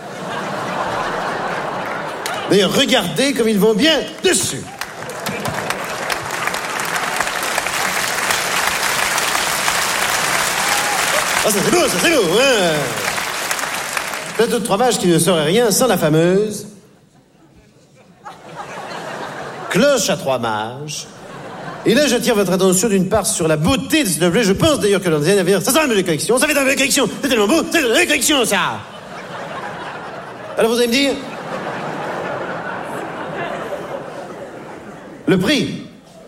D'ailleurs, regardez comme ils vont bien dessus. Ah, ça c'est beau, ça c'est beau, hein. Plateau de trois mages qui ne serait rien sans la fameuse cloche à trois mages. Et là, j'attire votre attention d'une part sur la beauté de cet objet. Je pense d'ailleurs que dans les années à venir, ça sera une belle collection. Ça fait une belle collection. C'est tellement beau, c'est une belle collection, ça. Alors vous allez me dire, le prix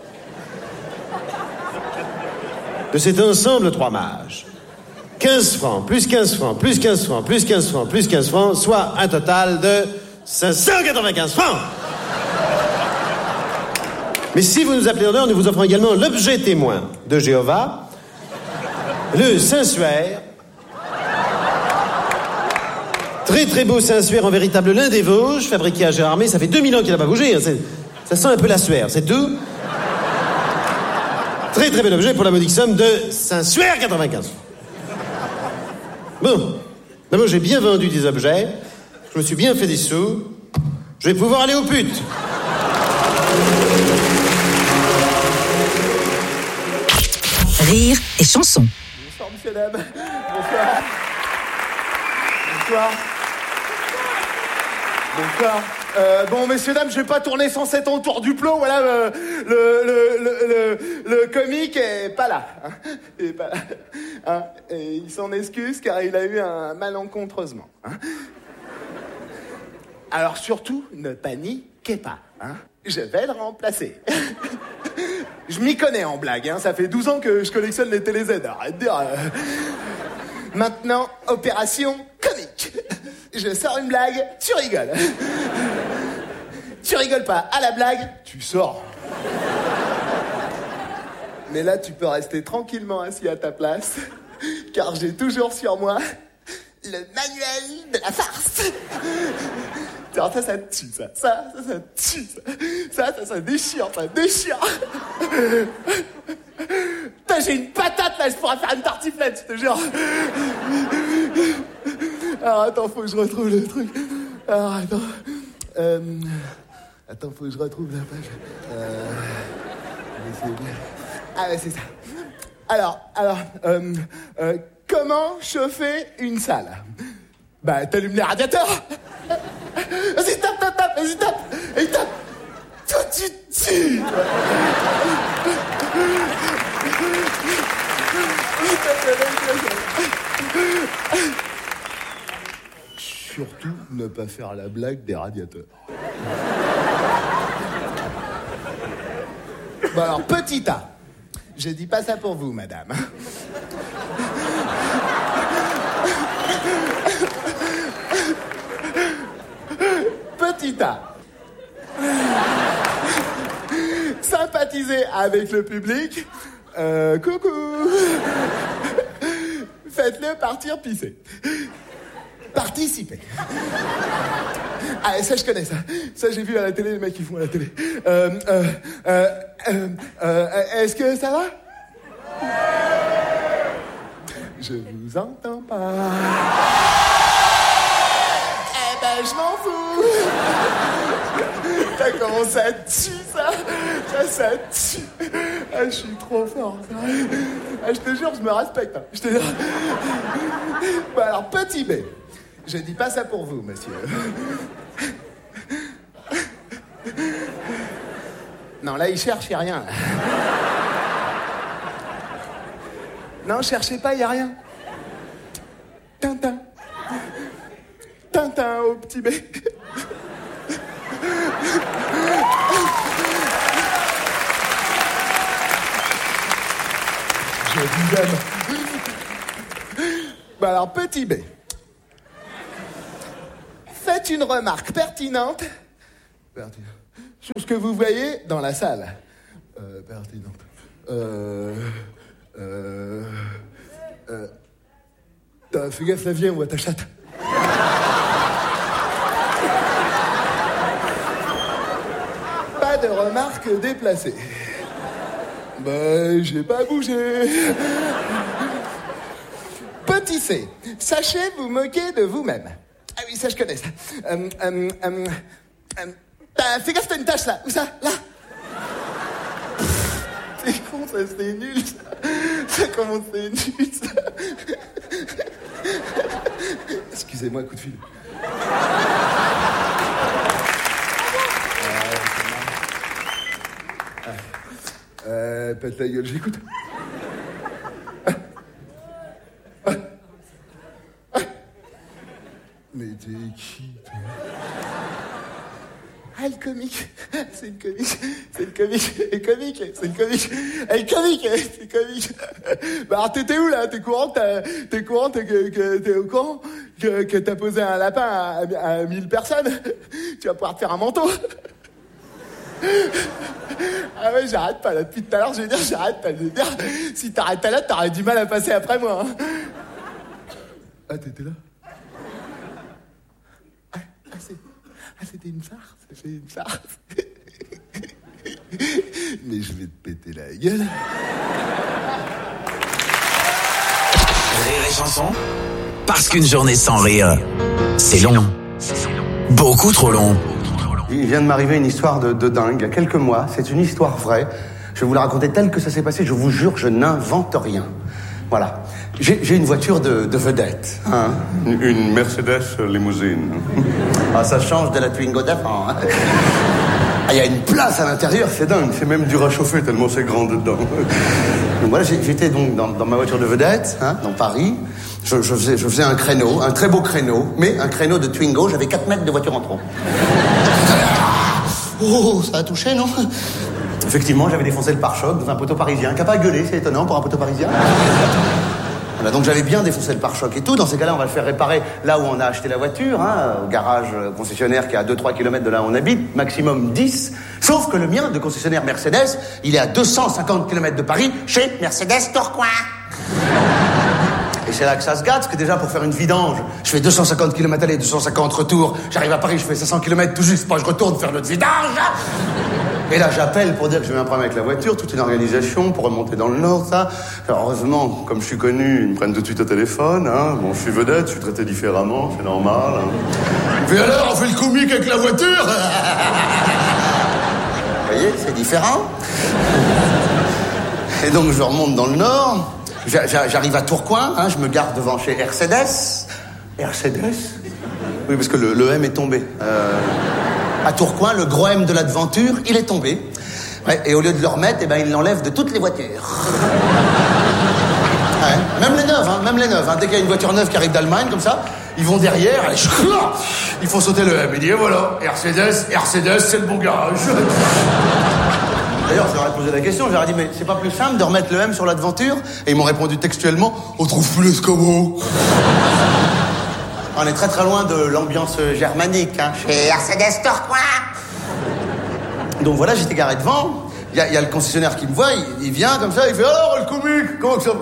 de cet ensemble trois mages. quinze francs, plus quinze francs, plus quinze francs, plus quinze francs, plus quinze francs, soit un total de cinq cent quatre-vingt-quinze francs. Mais si vous nous appelez en heure, nous vous offrons également l'objet témoin de Jéhovah, le Saint-Suaire. Très très beau Saint-Suaire en véritable lin des Vosges, fabriqué à Gérardmer. Ça fait deux mille ans qu'il n'a pas bougé. Hein. Ça sent un peu la suaire, c'est tout. Très très bel objet pour la modique somme de Saint-Suaire quatre-vingt-quinze. Bon, d'abord j'ai bien vendu des objets, je me suis bien fait des sous, je vais pouvoir aller aux putes. Rire et chanson. Bonsoir, monsieur, dame. Bonsoir. Bonsoir. Bonsoir. Euh, bon, messieurs, dames, je vais pas tourner cent sept ans autour du plot. Voilà, le, le, le, le, le, le comique est pas là. Hein, il est pas là. Hein, et il s'en excuse car il a eu un malencontreusement. Hein. Alors surtout, ne paniquez pas. Hein. Je vais le remplacer. Je m'y connais en blague. Hein. Ça fait douze ans que je collectionne les télé Z. Arrête de dire... Euh... Maintenant, opération comique. Je sors une blague, tu rigoles. Tu rigoles pas à la blague, tu sors. Mais là, tu peux rester tranquillement assis à ta place, car j'ai toujours sur moi le manuel de la farce. Alors ça, ça tue, ça. Ça, ça, ça tue, ça. Ça, ça, ça déchire, ça déchire. Putain, j'ai une patate, là, je pourrais faire une tartiflette, je te jure. Alors, attends, faut que je retrouve le truc. Alors, attends. Euh... Attends, faut que je retrouve la page. Euh... Ah, ouais, c'est ça. Alors, alors, euh, euh, comment chauffer une salle? Bah, t'allumes les radiateurs. Vas-y, tape, tape, tape, vas-y, tape. Et tape. Toi, tu tues. Surtout, ne pas faire la blague des radiateurs. Bon alors, petit A. Je dis pas ça pour vous, madame. Petit A. Sympathiser avec le public. Euh, coucou. Faites-le partir pisser. Participer. Ah, ça, je connais ça. Ça, j'ai vu à la télé, les mecs qui font à la télé. Euh, euh, euh, euh, euh, est-ce que ça va? Je vous entends pas. Eh ben, je m'en fous. T'as comment ça tue, ça? Ça, ça tue. Ah, je suis trop fort. Ah, je te jure, je me respecte. Hein. Je te jure. Bon, alors, petit B. Je dis pas ça pour vous, monsieur. Non, là, il cherche, il n'y a rien. Non, cherchez pas, il n'y a rien. Tintin. Tintin au petit B. Je vous aime. Bon, alors, petit B. Faites une remarque pertinente, pertinente sur ce que vous voyez dans la salle. Euh, pertinente. Euh... Euh... Euh... T'as fait gaffe, la vieille, on voit ta chatte. Pas de remarques déplacées. Ben, j'ai pas bougé. Petit C. Sachez vous moquer de vous-même. Ah oui, ça, je connais, ça. Euh, euh, euh, euh, t'as fait gaffe, t'as une tache, là. Où ça? Là. C'est con, ça, c'est nul, ça. Ça commence, c'est nul, ça. Excusez-moi, coup de fil. Euh, pète la gueule, j'écoute. Mais t'es qui, toi? Ah, le comique. C'est une comique. C'est une comique. Elle est comique. C'est une comique. Elle est comique. C'est comique. Bah, alors, t'étais où, là? T'es courant que t'es courant que, que t'es au courant que, que t'as posé un lapin à, à, à mille personnes? Tu vas pouvoir te faire un manteau. Ah ouais, j'arrête pas là depuis tout à l'heure, je veux dire, j'arrête pas. Je veux dire, si t'arrêtais là, t'aurais du mal à passer après moi. Hein. Ah, t'étais là? Ah, ah, c'est... ah c'était une farce, c'était une farce. Mais je vais te péter la gueule. Rire et chanson, parce qu'une journée sans rire, c'est long. Beaucoup trop long. Il vient de m'arriver une histoire de, de dingue, il y a quelques mois. C'est une histoire vraie. Je vais vous la raconter telle que ça s'est passé. Je vous jure, je n'invente rien. Voilà. J'ai, j'ai une voiture de, de vedette. Hein. Une, une Mercedes limousine. Ah, ça change de la Twingo d'avant. Hein. Ah, il y a une place à l'intérieur, c'est dingue. C'est même dur à chauffer tellement c'est grand dedans. Donc voilà, j'étais donc dans, dans ma voiture de vedette, hein, dans Paris. Je, je, faisais, je faisais un créneau, un très beau créneau, mais un créneau de Twingo. J'avais quatre mètres de voiture en trop. Oh, ça a touché, non? Effectivement, j'avais défoncé le pare-choc dans un poteau parisien. Qui a pas gueulé, c'est étonnant pour un poteau parisien. Voilà, donc j'avais bien défoncé le pare-choc et tout. Dans ces cas-là, on va le faire réparer là où on a acheté la voiture, hein, au garage concessionnaire qui est à deux à trois kilomètres de là où on habite, maximum dix. Sauf que le mien, de concessionnaire Mercedes, il est à deux cent cinquante kilomètres de Paris, chez Mercedes Tourcoing. Et c'est là que ça se gâte, parce que déjà, pour faire une vidange, je fais deux cent cinquante kilomètres aller, deux cent cinquante retour. J'arrive à Paris, je fais cinq cents kilomètres tout juste, pas je retourne faire notre vidange. Et là, j'appelle pour dire que j'ai eu un problème avec la voiture, toute une organisation pour remonter dans le Nord, ça. Alors, heureusement, comme je suis connu, ils me prennent tout de suite au téléphone, hein. Bon, je suis vedette, je suis traité différemment, c'est normal, hein. Puis alors, on fait le comique avec la voiture. Vous voyez, c'est différent. Et donc, je remonte dans le Nord. J'arrive à Tourcoing, hein, je me garde devant chez Mercedes. Mercedes? Oui, parce que le, le M est tombé. Euh, à Tourcoing, le gros M de la devanture, il est tombé. Ouais, et au lieu de le remettre, eh ben, il l'enlève de toutes les voitures. Ouais, même les neuves, hein, même les neuves. Hein. Dès qu'il y a une voiture neuve qui arrive d'Allemagne, comme ça, ils vont derrière, et je... ils font sauter le M. Il dit, et voilà, Mercedes, Mercedes, c'est le bon garage. D'ailleurs, je leur ai posé la question, je leur ai dit, mais c'est pas plus simple de remettre le M sur la devanture? Et ils m'ont répondu textuellement, on trouve plus l'escabeau. On est très très loin de l'ambiance germanique, hein, chez Mercedes Tourcoing. Donc voilà, j'étais garé devant, il y, y a le concessionnaire qui me voit, il, il vient comme ça, il fait, alors le comique, comment que ça...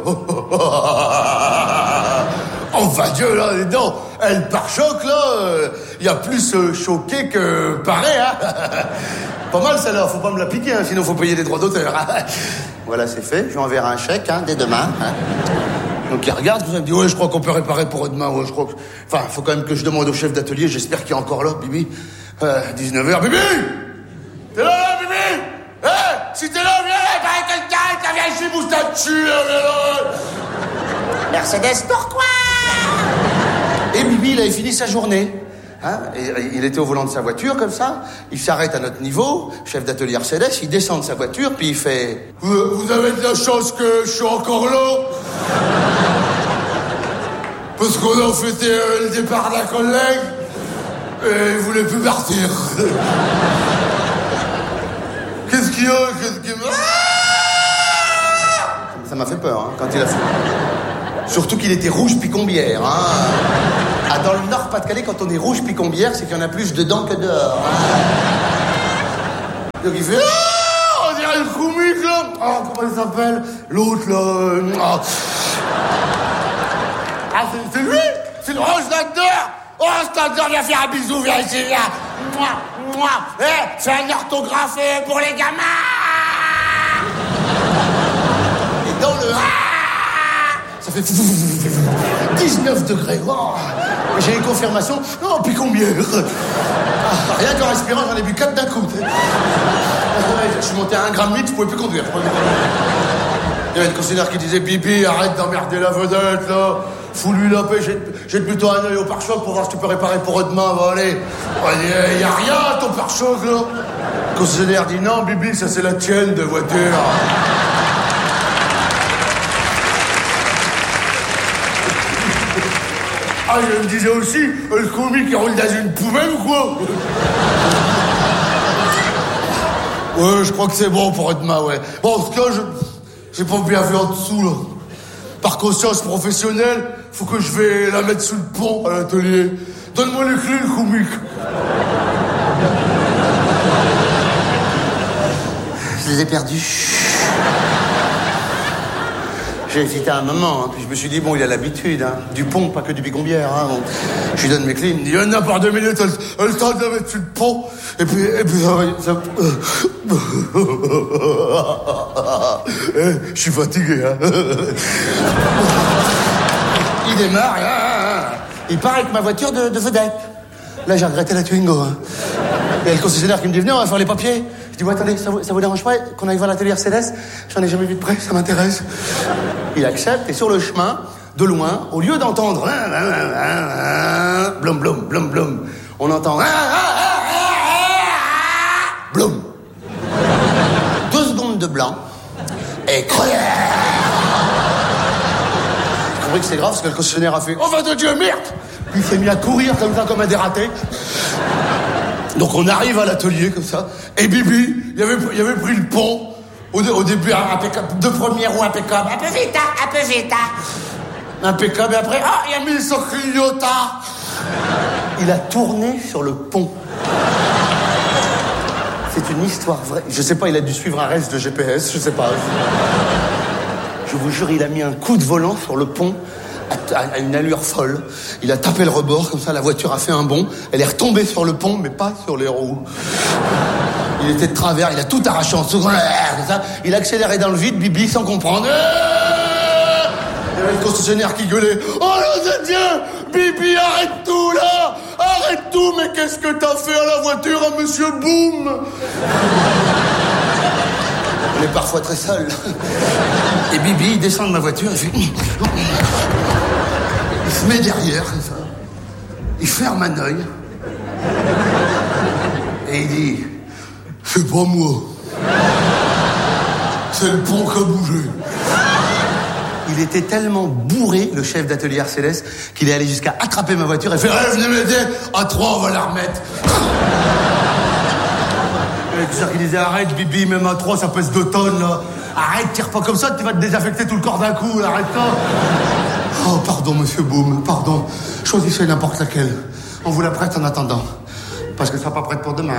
Oh, va Dieu, là, dedans, elle pare-choc, là, il euh, y a plus euh, choqué que paré, hein. Pas mal, celle-là, faut pas me la piquer, hein, sinon faut payer des droits d'auteur. Hein. Voilà, c'est fait, je lui enverrai un chèque, hein, dès demain. Hein. Donc il regarde, il me dit, ouais, je crois qu'on peut réparer pour demain, ouais, je crois que... Enfin, faut quand même que je demande au chef d'atelier, j'espère qu'il est encore là, Bibi. Euh, dix-neuf heures, Bibi! T'es là, là, Bibi? Eh, hey, si t'es là, viens, là, t'as quelqu'un, t'as viens ici, bouge ta dessus, là, viens là. Mercedes Tourcoing! Et Bibi, il avait fini sa journée. Hein, et, il était au volant de sa voiture, comme ça. Il s'arrête à notre niveau, chef d'atelier Mercedes, il descend de sa voiture, puis il fait... Vous, vous avez de la chance que je suis encore là. Parce qu'on a fêté euh, le départ d'un collègue, et il voulait plus partir. Qu'est-ce qu'il y a? Qu'est-ce qu'il y a? Ça m'a fait peur, hein, quand il a fait... Surtout qu'il était rouge picombière, hein. Ah, dans le Nord-Pas-de-Calais, quand on est rouge picombière, c'est qu'il y en a plus dedans que dehors. Hein. Donc il fait... Ah, on dirait le comique, là. Ah, comment il s'appelle? L'autre, là... Euh... Ah, ah c'est, c'est lui. C'est le Rose Standard. Oh, Standard, viens faire un bisou, viens ici, viens. Moi, moi. Eh, hey, fais un orthographe pour les gamins. Et dans le... Ça fait dix-neuf degrés. Oh. J'ai une confirmation. Oh, picombière. Ah, rien qu'en respirant, j'en ai bu quatre d'un coup. Je suis monté à un gramme huit, je pouvais plus conduire. Il y avait une concessionnaire qui disait, Bibi, arrête d'emmerder la vedette, là. Fous-lui la paix, jette, jette plutôt un œil au pare-choc pour voir si tu peux réparer pour demain. Bah, allez. Il y a rien à ton pare-choc, là. Le concessionnaire dit, non, Bibi, ça c'est la tienne de voiture. Ah, je me disais aussi, le comique, il roule dans une poubelle ou quoi? Ouais, je crois que c'est bon pour demain, ouais. Bon, en tout cas, je... j'ai pas bien vu en dessous, là. Par conscience professionnelle, faut que je vais la mettre sous le pont à l'atelier. Donne-moi les clés, le comique. Je les ai perdus. J'ai hésité un moment, hein, puis je me suis dit, bon, il a l'habitude, hein, du pont, pas que du bicombière. Hein, bon. Je lui donne mes clés, il me dit, on a par deux minutes, elle, elle t'a de mettre sur le pont, et puis, et puis ça va... Ça... eh, je suis fatigué, hein. Il démarre, hein, il part avec ma voiture de, de vedette. Là, j'ai regretté la Twingo, hein. Il y a le concessionnaire qui me dit, venez, on va faire les papiers. Je dis, ouais, attendez, ça vous, ça vous dérange pas qu'on aille voir l'atelier Mercedes? J'en ai jamais vu de près, ça m'intéresse. Il accepte, et sur le chemin, de loin, au lieu d'entendre blum, blum, blum, blum, on entend blum. Deux secondes de blanc, et croyez. J'ai compris que c'est grave, parce que le concessionnaire a fait, oh, va de Dieu, merde! Puis il s'est mis à courir comme ça, comme un dératé. Donc on arrive à l'atelier comme ça, et Bibi, il avait, il avait pris le pont, au, au début impeccable, deux premiers roues impeccables, un peu vite, hein, un peu vite, hein. Impeccable, et après, ah, il a mis son clignota. Il a tourné sur le pont. C'est une histoire vraie. Je sais pas, il a dû suivre un reste de G P S, je sais pas. Je vous jure, il a mis un coup de volant sur le pont, à une allure folle. Il a tapé le rebord, comme ça la voiture a fait un bond. Elle est retombée sur le pont, mais pas sur les roues. Il était de travers, il a tout arraché en seconde. Ça. Il a accéléré dans le vide, Bibi, sans comprendre. Il y avait le concessionnaire qui gueulait. Oh là de Dieu, Bibi, arrête tout là. Arrête tout, mais qu'est-ce que t'as fait à la voiture, à Monsieur Boom? On est parfois très seul. Et Bibi, il descend de ma voiture, il fait... Il se met derrière, comme ça. Il ferme un œil. Et il dit... C'est pas moi. C'est le pont qui a bougé. Il était tellement bourré, le chef d'atelier Mercedes, qu'il est allé jusqu'à attraper ma voiture et faire... Eh, venez m'aider, à trois, on va la remettre. C'est ça qu'il disait, arrête Bibi, même à trois, ça pèse deux tonnes, là. Arrête, tire pas comme ça, tu vas te désaffecter tout le corps d'un coup, là, arrête-toi. Oh, pardon, monsieur Boom, pardon. Choisissez n'importe laquelle. On vous la prête en attendant. Parce que ça sera pas prête pour demain.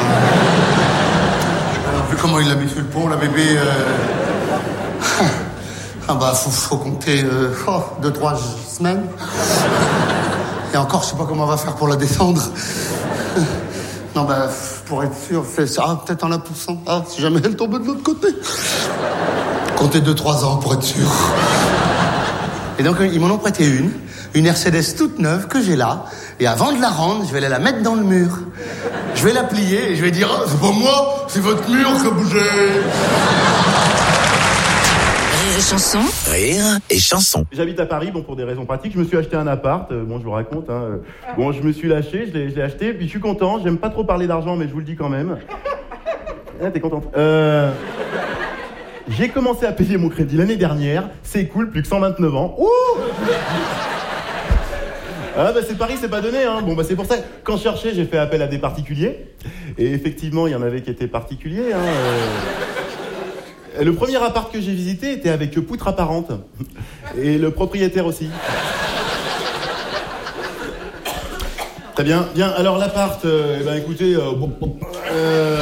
Alors, vu comment il l'a mis sur le pont, la bébé... Euh... Ah bah, faut, faut compter euh, oh, deux, trois semaines. Et encore, je sais pas comment on va faire pour la descendre. Non, bah, pour être sûr, fais ça, ah, peut-être en la poussant. Ah, si jamais elle tombe de l'autre côté. Comptez deux, trois ans pour être sûr. Et donc, ils m'en ont prêté une. Une Mercedes toute neuve que j'ai là. Et avant de la rendre, je vais aller la mettre dans le mur. Je vais la plier et je vais dire, ah, c'est pas moi, c'est votre mur qui a bougé. Rire et chanson. Rire et chanson. J'habite à Paris, bon, pour des raisons pratiques. Je me suis acheté un appart. Euh, bon, je vous raconte. Hein. Bon, je me suis lâché, je l'ai, je l'ai acheté. Puis je suis content. J'aime pas trop parler d'argent, mais je vous le dis quand même. Ah, t'es contente. Euh... J'ai commencé à payer mon crédit l'année dernière. C'est cool, plus que cent vingt-neuf ans. Ouh! Ah bah c'est Paris, c'est pas donné, hein. Bon bah c'est pour ça, quand je cherchais, j'ai fait appel à des particuliers. Et effectivement, il y en avait qui étaient particuliers, hein. Euh... Le premier appart que j'ai visité était avec poutre apparente. Et le propriétaire aussi. Très bien, bien, alors l'appart, euh, eh ben écoutez, euh, bon, bon, euh...